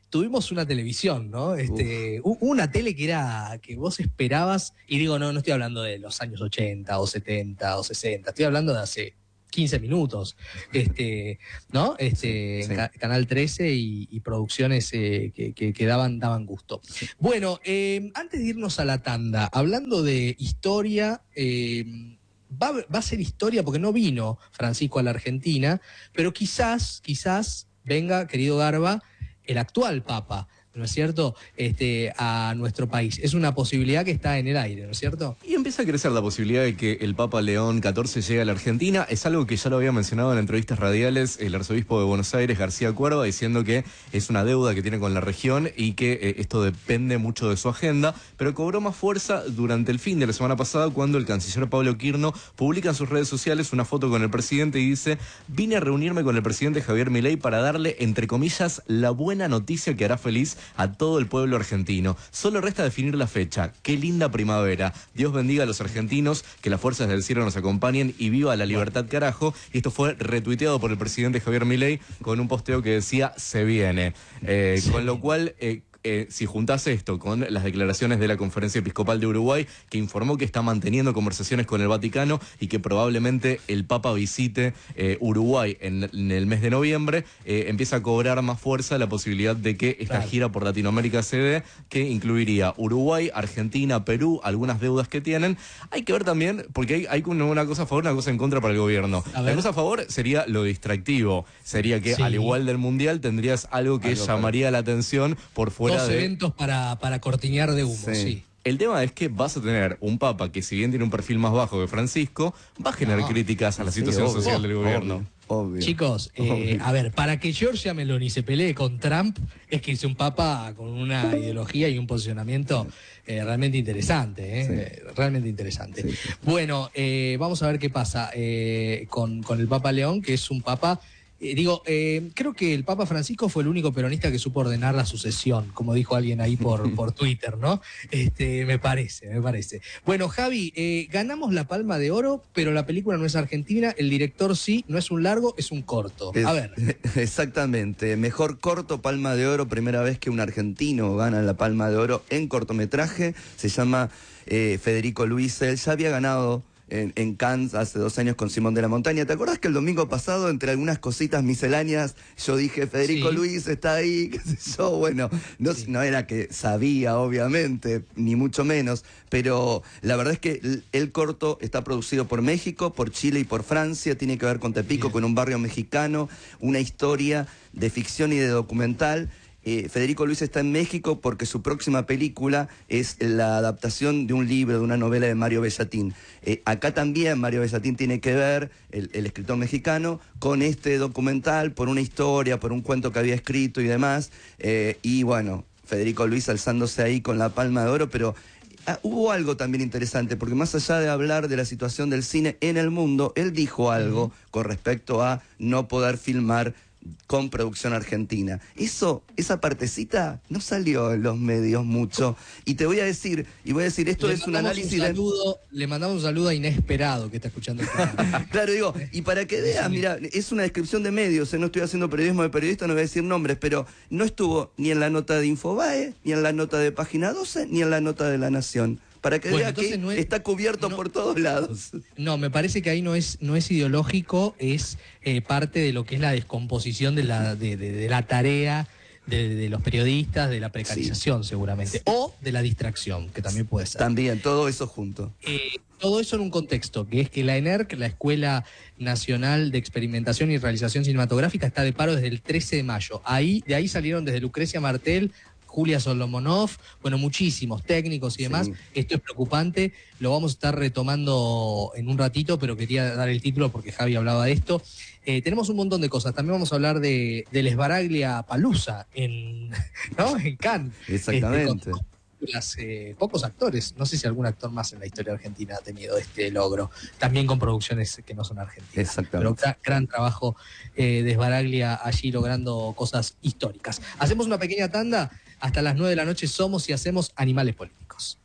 tuvimos una televisión, ¿no? Este, u- una tele que era, que vos esperabas, y digo, no, no estoy hablando de los años ochenta o setenta o sesenta, estoy hablando de hace quince minutos, este, ¿no? Este, Sí, en sí. Ca- Canal trece y, y producciones eh, que, que- que daban, daban gusto. Bueno, eh, antes de irnos a la tanda, hablando de historia, eh, va, a- va a ser historia porque no vino Francisco a la Argentina, pero quizás, quizás venga, querido Garba, el actual Papa, ¿no es cierto?, este, a nuestro país. Es una posibilidad que está en el aire, ¿no es cierto? Y empieza a crecer la posibilidad de que el Papa León catorce llegue a la Argentina. Es algo que ya lo había mencionado en entrevistas radiales el arzobispo de Buenos Aires, García Cuerva, diciendo que es una deuda que tiene con la región y que eh, esto depende mucho de su agenda, pero cobró más fuerza durante el fin de la semana pasada cuando el canciller Pablo Quirno publica en sus redes sociales una foto con el presidente y dice: vine a reunirme con el presidente Javier Milei para darle, entre comillas, la buena noticia que hará feliz a todo el pueblo argentino. Solo resta definir la fecha. Qué linda primavera. Dios bendiga a los argentinos, que las fuerzas del cielo nos acompañen y viva la libertad, carajo. Y esto fue retuiteado por el presidente Javier Milei con un posteo que decía: se viene. Eh, con lo cual... Eh, Eh, si juntás esto con las declaraciones de la Conferencia Episcopal de Uruguay, que informó que está manteniendo conversaciones con el Vaticano y que probablemente el Papa visite eh, Uruguay en, en el mes de noviembre, eh, empieza a cobrar más fuerza la posibilidad de que esta Claro. gira por Latinoamérica se dé, que incluiría Uruguay, Argentina, Perú, algunas deudas que tienen. Hay que ver también, porque hay, hay una una cosa a favor y una cosa en contra para el gobierno. A La ver. cosa a favor sería lo distractivo, sería que Sí. al igual del Mundial tendrías algo que Algo para- llamaría la atención por fuera Dos de... eventos para, para cortinear de humo, Sí. sí. El tema es que vas a tener un papa que, si bien tiene un perfil más bajo que Francisco, va a generar No. críticas a la Sí, situación obvio, social del gobierno. Obvio, obvio. Chicos, eh, Obvio. a ver, para que Giorgia Meloni se pelee con Trump, es que es un papa con una ideología y un posicionamiento eh, realmente interesante, ¿eh? Sí. Eh, realmente interesante. Sí, sí. Bueno, eh, vamos a ver qué pasa eh, con, con el Papa León, que es un papa... eh, digo, eh, creo que el Papa Francisco fue el único peronista que supo ordenar la sucesión, como dijo alguien ahí por, por Twitter, ¿no? Este, me parece, me parece. Bueno, Javi, eh, ganamos la Palma de Oro, pero la película no es argentina, el director sí, no es un largo, es un corto. Es- A ver. Exactamente. Mejor corto, Palma de Oro. Primera vez que un argentino gana la Palma de Oro en cortometraje. Se llama eh, Federico Luis. Él ya había ganado en, en Cannes hace dos años con Simón de la Montaña. ¿Te acordás que el domingo pasado, entre algunas cositas misceláneas, yo dije, Federico Sí. Luis está ahí, qué sé yo? Bueno, no, Sí. no era que sabía, obviamente, ni mucho menos, pero la verdad es que el, el corto está producido por México, por Chile y por Francia. Tiene que ver con Tepico, Bien. con un barrio mexicano, una historia de ficción y de documental. Eh, Federico Luis está en México porque su próxima película es la adaptación de un libro, de una novela de Mario Bellatín. Eh, acá también Mario Bellatín tiene que ver, el, el escritor mexicano, con este documental, por una historia, por un cuento que había escrito y demás. Eh, y bueno, Federico Luis alzándose ahí con la Palma de Oro, pero... Ah, hubo algo también interesante, porque más allá de hablar de la situación del cine en el mundo, él dijo algo con respecto a no poder filmar con producción argentina. Eso, esa partecita no salió en los medios mucho. Y te voy a decir, y voy a decir, esto Le es un mandamos análisis un de... saludo, Le mandamos un saludo a Inesperado, que está escuchando el programa. Claro, digo, y para que veas, mira, es una descripción de medios, eh, no estoy haciendo periodismo de periodista, no voy a decir nombres, pero no estuvo ni en la nota de Infobae, ni en la nota de Página doce, ni en la nota de La Nación. Para que Bueno, vea que entonces no es- está cubierto no- por todos lados. No, me parece que ahí no es, no es ideológico, es eh, parte de lo que es la descomposición de la, de, de- de la tarea de, de los periodistas, de la precarización seguramente, o de la distracción, que también puede ser. También, todo eso junto. Eh, todo eso en un contexto, que es que la ENERC, la Escuela Nacional de Experimentación y Realización Cinematográfica, está de paro desde el trece de mayo. Ahí, de ahí salieron desde Lucrecia Martel, Julia Solomonov, bueno, muchísimos técnicos y demás. Sí. Esto es preocupante, lo vamos a estar retomando en un ratito, pero quería dar el título porque Javi hablaba de esto. Eh, tenemos un montón de cosas, también vamos a hablar de, del Esbaraglia Palusa en, ¿no? en Cannes. Exactamente. Este, con películas, eh, pocos actores, no sé si algún actor más en la historia argentina ha tenido este logro, también con producciones que no son argentinas. Pero Exactamente. gran, gran trabajo eh, de Esbaraglia allí logrando cosas históricas. Hacemos una pequeña tanda, hasta las nueve de la noche somos y hacemos Animales Políticos.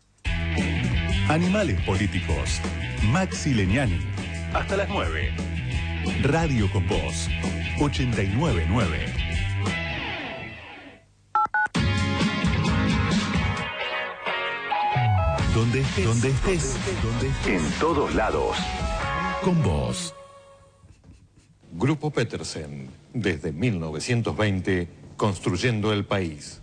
Animales Políticos. Maxi Leñani. Hasta las nueve. Radio con Voz. ochenta y nueve punto nueve. Donde estés, donde estés, donde estés. En todos lados. Con vos. Grupo Petersen, desde mil novecientos veinte, construyendo el país.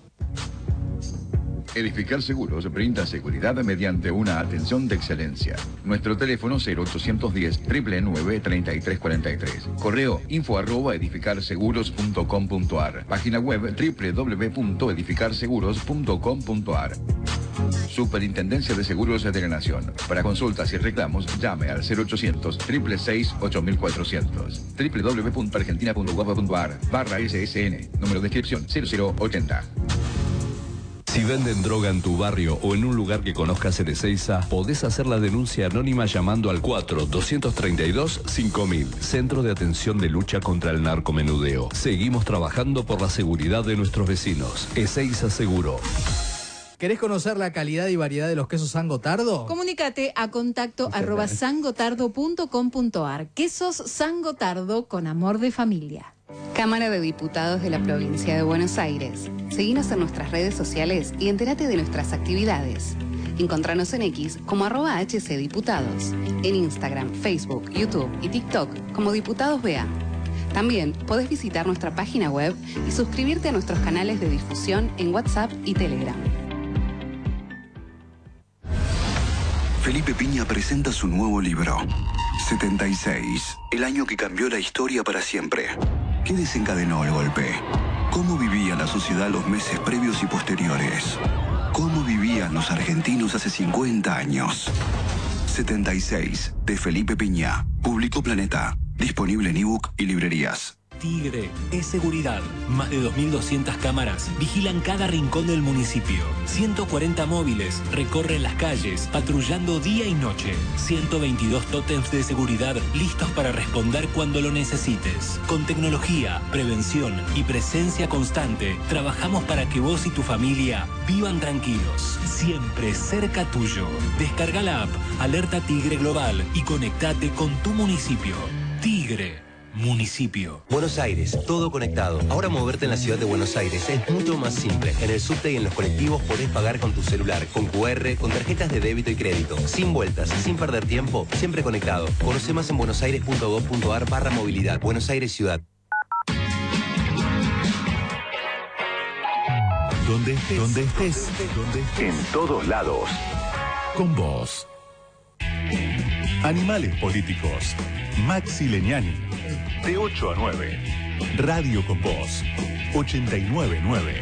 Edificar Seguros brinda seguridad mediante una atención de excelencia. Nuestro teléfono cero ochocientos diez, nueve nueve, treinta y tres cuarenta y tres. Correo info arroba edificarseguros punto com punto ar. Página web doble u doble u doble u punto edificarseguros punto com punto ar. Superintendencia de Seguros de la Nación. Para consultas y reclamos, llame al cero ochocientos, seis seis seis, ocho mil cuatrocientos. doble u doble u doble u punto argentina punto gov punto ar barra S S N. Número de inscripción cero cero ochenta. Si venden droga en tu barrio o en un lugar que conozcas en Ezeiza, podés hacer la denuncia anónima llamando al cuatro, doscientos treinta y dos, cinco mil. Centro de Atención de Lucha contra el Narcomenudeo. Seguimos trabajando por la seguridad de nuestros vecinos. Ezeiza Seguro. ¿Querés conocer la calidad y variedad de los quesos San Gotardo? Comunícate a contacto arroba sangotardo punto com punto ar. Quesos San Gotardo con amor de familia. Cámara de Diputados de la Provincia de Buenos Aires. Seguinos en nuestras redes sociales y entérate de nuestras actividades. Encontranos en X como arroba hcdiputados. En Instagram, Facebook, YouTube y TikTok como Diputados B A. También podés visitar nuestra página web y suscribirte a nuestros canales de difusión en WhatsApp y Telegram. Felipe Piña presenta su nuevo libro, setenta y seis, el año que cambió la historia para siempre. ¿Qué desencadenó el golpe? ¿Cómo vivía la sociedad los meses previos y posteriores? ¿Cómo vivían los argentinos hace cincuenta años? setenta y seis, de Felipe Piña. Publicó Planeta. Disponible en ebook y librerías. Tigre es seguridad. Más de dos mil doscientas cámaras vigilan cada rincón del municipio. ciento cuarenta móviles recorren las calles patrullando día y noche. ciento veintidós tótems de seguridad listos para responder cuando lo necesites. Con tecnología, prevención y presencia constante, trabajamos para que vos y tu familia vivan tranquilos. Siempre cerca tuyo. Descarga la app Alerta Tigre Global y conectate con tu municipio. Tigre. Municipio. Buenos Aires, todo conectado. Ahora moverte en la ciudad de Buenos Aires es mucho más simple. En el subte y en los colectivos podés pagar con tu celular, con cu erre, con tarjetas de débito y crédito. Sin vueltas, sin perder tiempo, siempre conectado. Conoce más en buenosaires punto gov punto ar barra movilidad. Buenos Aires Ciudad. Donde estés, donde estés, donde estés. En todos lados. Con vos. Animales políticos. Maxi Leñani. De ocho a nueve. Radio con vos. ochenta y nueve nueve.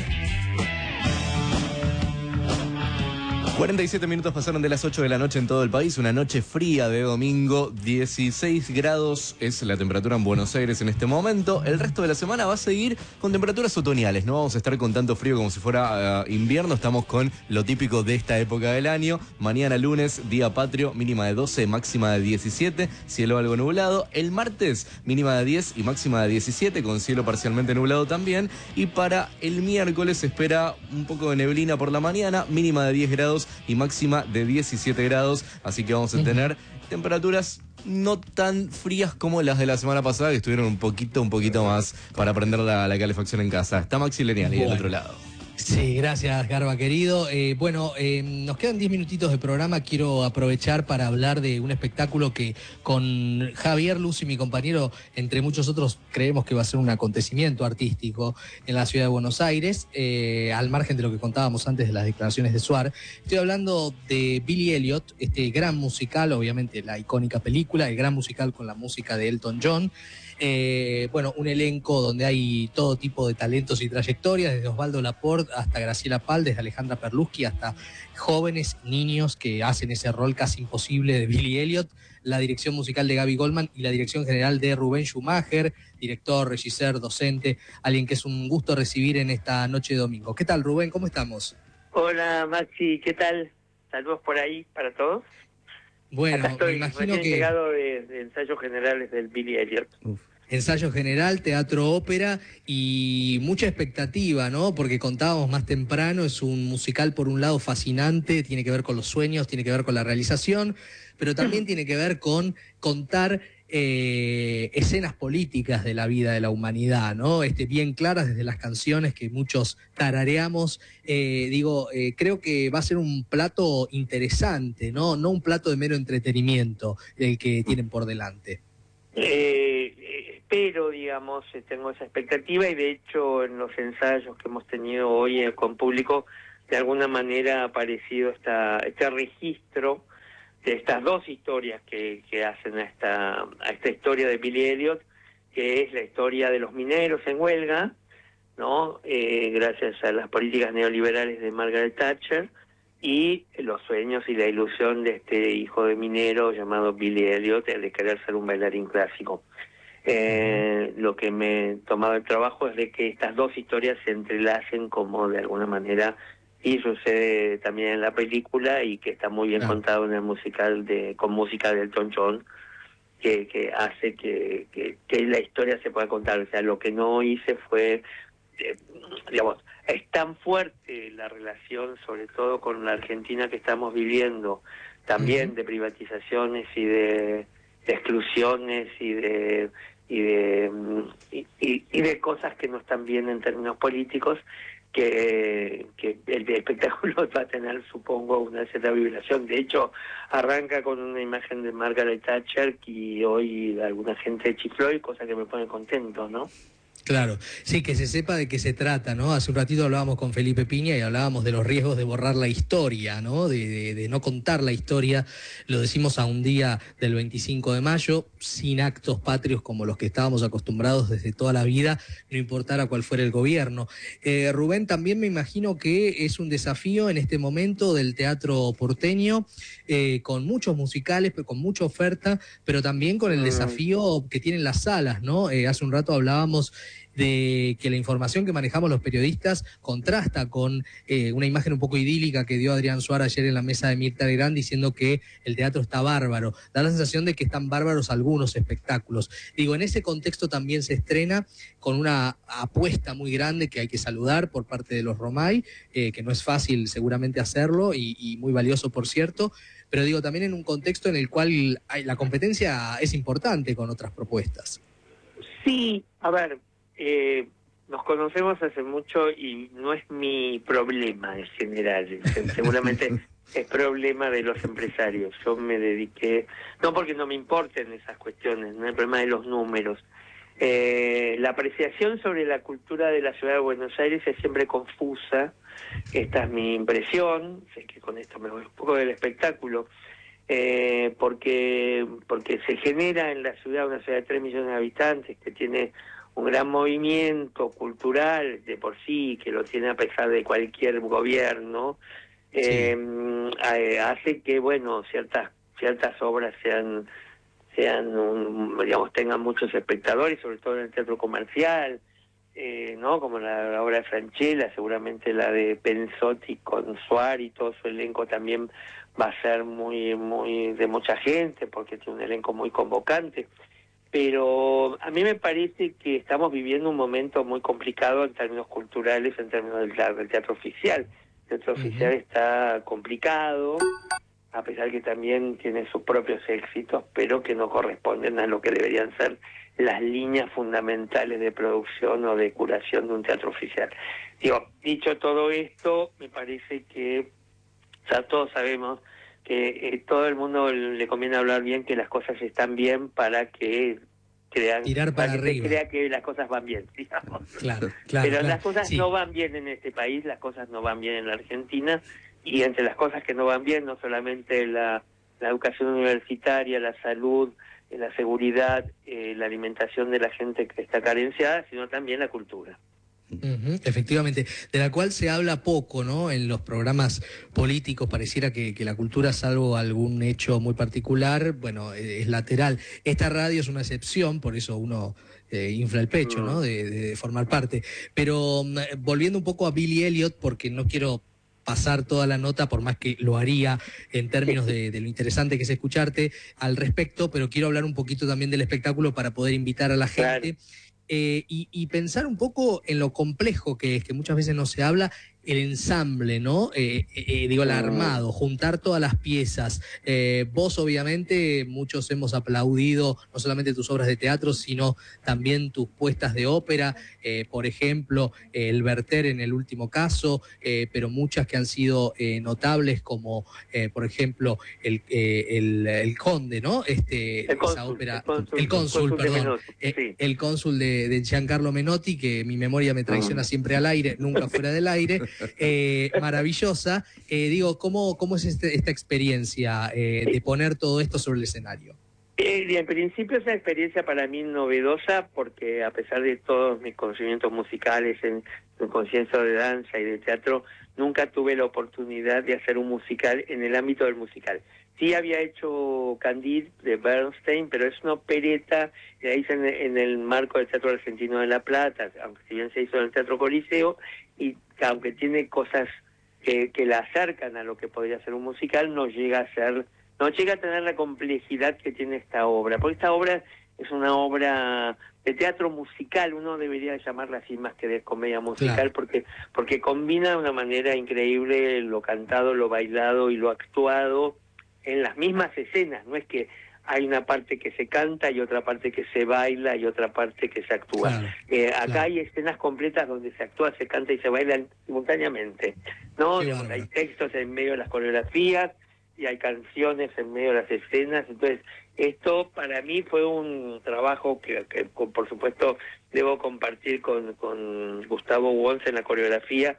cuarenta y siete minutos pasaron de las ocho de la noche en todo el país, una noche fría de domingo, dieciséis grados es la temperatura en Buenos Aires en este momento. El resto de la semana va a seguir con temperaturas otoñales, no vamos a estar con tanto frío como si fuera uh, invierno, estamos con lo típico de esta época del año. Mañana lunes, día patrio, mínima de doce, máxima de diecisiete, cielo algo nublado. El martes, mínima de diez y máxima de diecisiete, con cielo parcialmente nublado también. Y para el miércoles se espera un poco de neblina por la mañana, mínima de diez grados y máxima de diecisiete grados, así que vamos a tener temperaturas no tan frías como las de la semana pasada, que estuvieron un poquito, un poquito más para prender la, la calefacción en casa. Está Maxi Leñani bueno. Del otro lado. Sí, gracias Garba querido. Eh, bueno, eh, nos quedan diez minutitos de programa. Quiero aprovechar para hablar de un espectáculo que con Javier Luz y mi compañero, entre muchos otros, creemos que va a ser un acontecimiento artístico en la ciudad de Buenos Aires, eh, al margen de lo que contábamos antes de las declaraciones de Suar. Estoy hablando de Billy Elliot, este gran musical, obviamente la icónica película, el gran musical con la música de Elton John. Eh, bueno, un elenco donde hay todo tipo de talentos y trayectorias, desde Osvaldo Laporte hasta Graciela Pal, desde Alejandra Perlusky hasta jóvenes, niños que hacen ese rol casi imposible de Billy Elliot, la dirección musical de Gaby Goldman y la dirección general de Rubén Schumacher, director, regisseur, docente, alguien que es un gusto recibir en esta noche de domingo. ¿Qué tal, Rubén? ¿Cómo estamos? Hola, Maxi, ¿qué tal? Saludos por ahí para todos. Bueno, Acá estoy, me imagino recién que... llegado de, de ensayos generales del Billy Elliot. Uf. Ensayo general, teatro, ópera y mucha expectativa, ¿no? Porque contábamos más temprano, es un musical por un lado fascinante, tiene que ver con los sueños, tiene que ver con la realización, pero también tiene que ver con contar eh, escenas políticas de la vida de la humanidad, ¿no? Este, bien claras desde las canciones que muchos tarareamos. Eh, digo, eh, creo que va a ser un plato interesante, ¿no? No un plato de mero entretenimiento el que tienen por delante. Eh, espero, digamos, eh, tengo esa expectativa y de hecho en los ensayos que hemos tenido hoy eh, con público, de alguna manera ha aparecido esta, este registro de estas dos historias que, que hacen a esta, a esta historia de Billy Elliot, que es la historia de los mineros en huelga, ¿no? Eh, gracias a las políticas neoliberales de Margaret Thatcher, y los sueños y la ilusión de este hijo de minero llamado Billy Elliot, el de querer ser un bailarín clásico. Eh, lo que me he tomado el trabajo es de que estas dos historias se entrelacen como de alguna manera, y sucede también en la película, y que está muy bien Claro. contado en el musical de con música de Elton John, que, que hace que, que, que la historia se pueda contar. O sea, lo que no hice fue, eh, digamos, es tan fuerte la relación, sobre todo con la Argentina que estamos viviendo, también uh-huh. de privatizaciones y de, de exclusiones y de y de y, y, y de cosas que no están bien en términos políticos, que, que el espectáculo va a tener, supongo, una cierta vibración. De hecho, arranca con una imagen de Margaret Thatcher y hoy alguna gente chifló, y cosa que me pone contento, ¿no? Claro, sí, que se sepa de qué se trata, ¿no? Hace un ratito hablábamos con Felipe Piña y hablábamos de los riesgos de borrar la historia, ¿no? De, de, de no contar la historia. Lo decimos a un día del veinticinco de mayo, sin actos patrios como los que estábamos acostumbrados desde toda la vida, no importara cuál fuera el gobierno. Eh, Rubén, también me imagino que es un desafío en este momento del teatro porteño, eh, con muchos musicales, con mucha oferta, pero también con el desafío que tienen las salas, ¿no? Eh, hace un rato hablábamos de que la información que manejamos los periodistas contrasta con eh, una imagen un poco idílica que dio Adrián Suárez ayer en la mesa de Mirta Legrand, diciendo que el teatro está bárbaro. Da la sensación de que están bárbaros algunos espectáculos. Digo, en ese contexto también se estrena con una apuesta muy grande que hay que saludar por parte de los Romay, eh, que no es fácil seguramente hacerlo y, y muy valioso, por cierto, pero digo, también en un contexto en el cual hay, la competencia es importante con otras propuestas. Sí, a ver, Eh, nos conocemos hace mucho y no es mi problema en general, seguramente es problema de los empresarios. Yo me dediqué, no porque no me importen esas cuestiones, no es el problema de los números. Eh, la apreciación sobre la cultura de la ciudad de Buenos Aires es siempre confusa, esta es mi impresión, sé que con esto me voy un poco del espectáculo, eh, porque, porque se genera en la ciudad, una ciudad de tres millones de habitantes, que tiene un gran movimiento cultural de por sí, que lo tiene a pesar de cualquier gobierno, eh, sí. hace que, bueno, ciertas ciertas obras sean, sean un, digamos, tengan muchos espectadores, sobre todo en el teatro comercial, eh, ¿no? Como la, la obra de Francella, seguramente la de Pensotti con Suárez y todo su elenco también va a ser muy, muy de mucha gente, porque tiene un elenco muy convocante. Pero a mí me parece que estamos viviendo un momento muy complicado en términos culturales, en términos del, del teatro oficial. El teatro uh-huh. oficial está complicado, a pesar que también tiene sus propios éxitos, pero que no corresponden a lo que deberían ser las líneas fundamentales de producción o de curación de un teatro oficial. Digo, dicho todo esto, me parece que, o sea, todos sabemos que eh, todo el mundo le conviene hablar bien, que las cosas están bien para que crean, tirar para, para que arriba. se crea que las cosas van bien, digamos. Claro, claro. Pero claro, las cosas sí. no van bien en este país, las cosas no van bien en la Argentina, y entre las cosas que no van bien, no solamente la, la educación universitaria, la salud, la seguridad, eh, la alimentación de la gente que está carenciada, sino también la cultura. Uh-huh, efectivamente, de la cual se habla poco, ¿no? En los programas políticos pareciera que, que la cultura, salvo algún hecho muy particular, bueno, es lateral. Esta radio es una excepción, por eso uno eh, infla el pecho, ¿no? De, de formar parte. Pero um, volviendo un poco a Billy Elliot, porque no quiero pasar toda la nota, por más que lo haría en términos de, de lo interesante que es escucharte al respecto, pero quiero hablar un poquito también del espectáculo para poder invitar a la gente. Claro. Eh, y, y pensar un poco en lo complejo que es, que muchas veces no se habla, el ensamble, ¿no? Eh, eh, digo, el armado, juntar todas las piezas. Eh, vos, obviamente, muchos hemos aplaudido no solamente tus obras de teatro, sino también tus puestas de ópera, eh, por ejemplo, eh, El Werther en el último caso, eh, pero muchas que han sido eh, notables, como, eh, por ejemplo, el, eh, el, el Conde, ¿no? Este, El cónsul, esa ópera, el cónsul, el cónsul, el cónsul de perdón, Menotti, eh, sí. el cónsul de, de Giancarlo Menotti, que mi memoria me traiciona siempre al aire, nunca fuera del aire, eh, maravillosa. Eh, digo, ¿cómo, cómo es este, esta experiencia eh, de poner todo esto sobre el escenario? Eh, y en principio es una experiencia para mí novedosa, porque a pesar de todos mis conocimientos musicales en, en conciencia de danza y de teatro, nunca tuve la oportunidad de hacer un musical en el ámbito del musical. Sí había hecho Candide de Bernstein, pero es una opereta, la hice en, en el marco del Teatro Argentino de La Plata, aunque si bien se hizo en el Teatro Coliseo, y aunque tiene cosas que, que la acercan a lo que podría ser un musical, no llega a ser, no llega a tener la complejidad que tiene esta obra, porque esta obra es una obra de teatro musical, uno debería llamarla así más que de comedia musical, claro. porque porque combina de una manera increíble lo cantado, lo bailado y lo actuado en las mismas escenas. No es que hay una parte que se canta y otra parte que se baila y otra parte que se actúa. Claro, eh, acá claro. hay escenas completas donde se actúa, se canta y se baila simultáneamente, ¿no? Hay textos en medio de las coreografías y hay canciones en medio de las escenas. Entonces, esto para mí fue un trabajo que, que por supuesto debo compartir con, con Gustavo Wons en la coreografía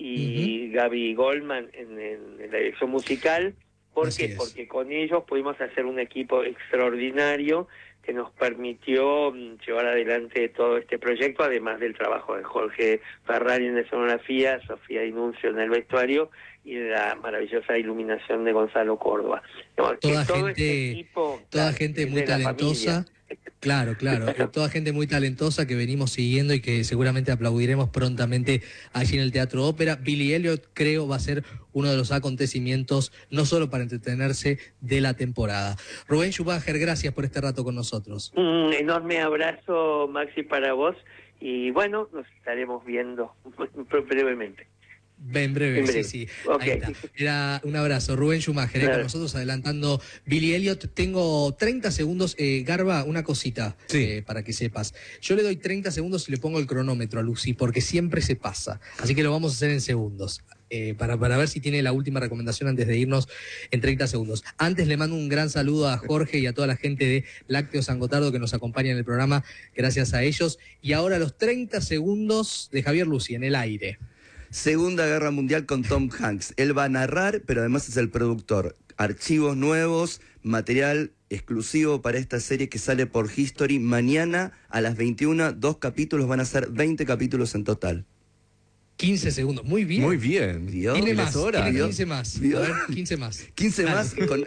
y uh-huh. Gaby Goldman en, en la dirección musical. ¿Por qué? Porque con ellos pudimos hacer un equipo extraordinario que nos permitió llevar adelante todo este proyecto, además del trabajo de Jorge Ferrari en la escenografía, Sofía Inuncio en el vestuario y la maravillosa iluminación de Gonzalo Córdoba. Toda todo gente, este equipo, toda claro, gente muy talentosa. Claro, claro. Toda gente muy talentosa que venimos siguiendo y que seguramente aplaudiremos prontamente allí en el Teatro Ópera. Billy Elliot, creo, va a ser uno de los acontecimientos, no solo para entretenerse, de la temporada. Rubén Schumacher, gracias por este rato con nosotros. Un enorme abrazo, Maxi, para vos. Y bueno, nos estaremos viendo brevemente. En breve, en breve, sí, sí. Okay. Ahí está. Era un abrazo. Rubén Schumacher, claro. eh, con nosotros adelantando Billy Elliot. Tengo treinta segundos. Eh, Garba, una cosita sí. eh, para que sepas. Yo le doy treinta segundos y le pongo el cronómetro a Lucy, porque siempre se pasa. Así que lo vamos a hacer en segundos. Eh, para, para ver si tiene la última recomendación antes de irnos en treinta segundos. Antes le mando un gran saludo a Jorge y a toda la gente de Lácteos San Gotardo que nos acompaña en el programa. Gracias a ellos. Y ahora los treinta segundos de Javier Lucy en el aire. Segunda Guerra Mundial con Tom Hanks. Él va a narrar, pero además es el productor. Archivos nuevos, material exclusivo para esta serie que sale por History. Mañana a las veintiuna, dos capítulos, van a ser veinte capítulos en total. quince segundos, muy bien. Muy bien. Dios, tiene más, horas. tiene quince más. Dios. A ver, quince más. quince Dale. más. Con...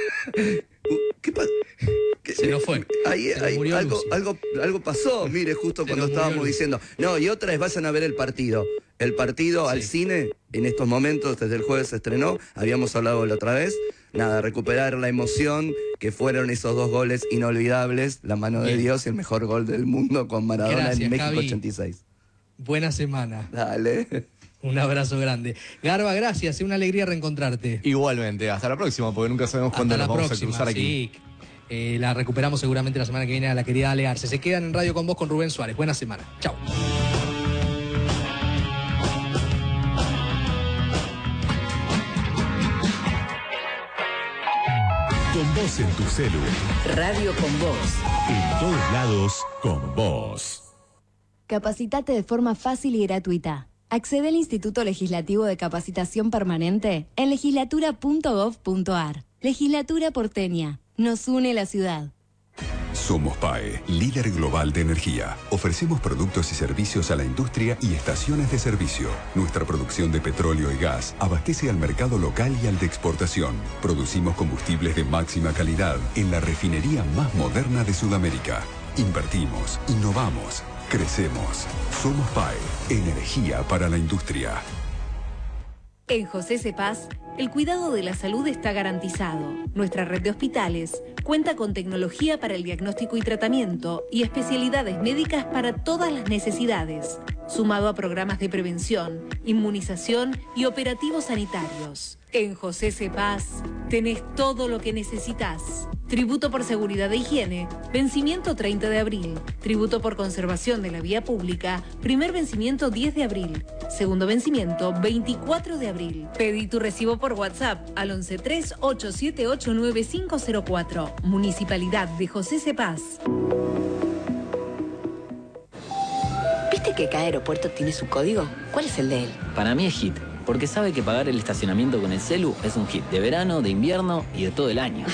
¿Qué pasa? Se nos fue. Ahí, Se ahí, murió algo, Lucy. algo, algo pasó, mire, justo Se cuando estábamos Lucy. diciendo. No, y otra vez vayan a ver el partido. El partido sí. al cine, en estos momentos, desde el jueves se estrenó, habíamos hablado la otra vez. Nada, recuperar la emoción que fueron esos dos goles inolvidables, la mano Bien. de Dios y el mejor gol del mundo con Maradona Gracias, en México Javi. ochenta y seis. Buena semana. Dale. Un abrazo grande. Garba, gracias, es una alegría reencontrarte. Igualmente, hasta la próxima, porque nunca sabemos cuándo Hasta nos la vamos próxima, a cruzar aquí. Sí. Eh, la recuperamos seguramente la semana que viene a la querida Ale Arce. Se quedan en Radio con Vos con Rubén Suárez. Buena semana. Chau. Con vos en tu celu. Radio con Vos. En todos lados, con vos. Capacitate de forma fácil y gratuita. Accede al Instituto Legislativo de Capacitación Permanente en legislatura punto gov punto ar. Legislatura porteña. Nos une la ciudad. Somos P A E, líder global de energía. Ofrecemos productos y servicios a la industria y estaciones de servicio. Nuestra producción de petróleo y gas abastece al mercado local y al de exportación. Producimos combustibles de máxima calidad en la refinería más moderna de Sudamérica. Invertimos, innovamos, crecemos. Somos P A E, energía para la industria. En José Cepaz el cuidado de la salud está garantizado. Nuestra red de hospitales cuenta con tecnología para el diagnóstico y tratamiento y especialidades médicas para todas las necesidades, sumado a programas de prevención, inmunización y operativos sanitarios. En José Cepaz tenés todo lo que necesitas. Tributo por seguridad e higiene, vencimiento treinta de abril. Tributo por conservación de la vía pública, primer vencimiento diez de abril. Segundo vencimiento veinticuatro de abril. Pedí tu recibo por WhatsApp al once tres ocho siete ocho nueve cinco cero cuatro. Municipalidad de José Cepaz. ¿Viste que cada aeropuerto tiene su código? ¿Cuál es el de él? Para mí es hit, porque sabe que pagar el estacionamiento con el celu es un hit de verano, de invierno y de todo el año.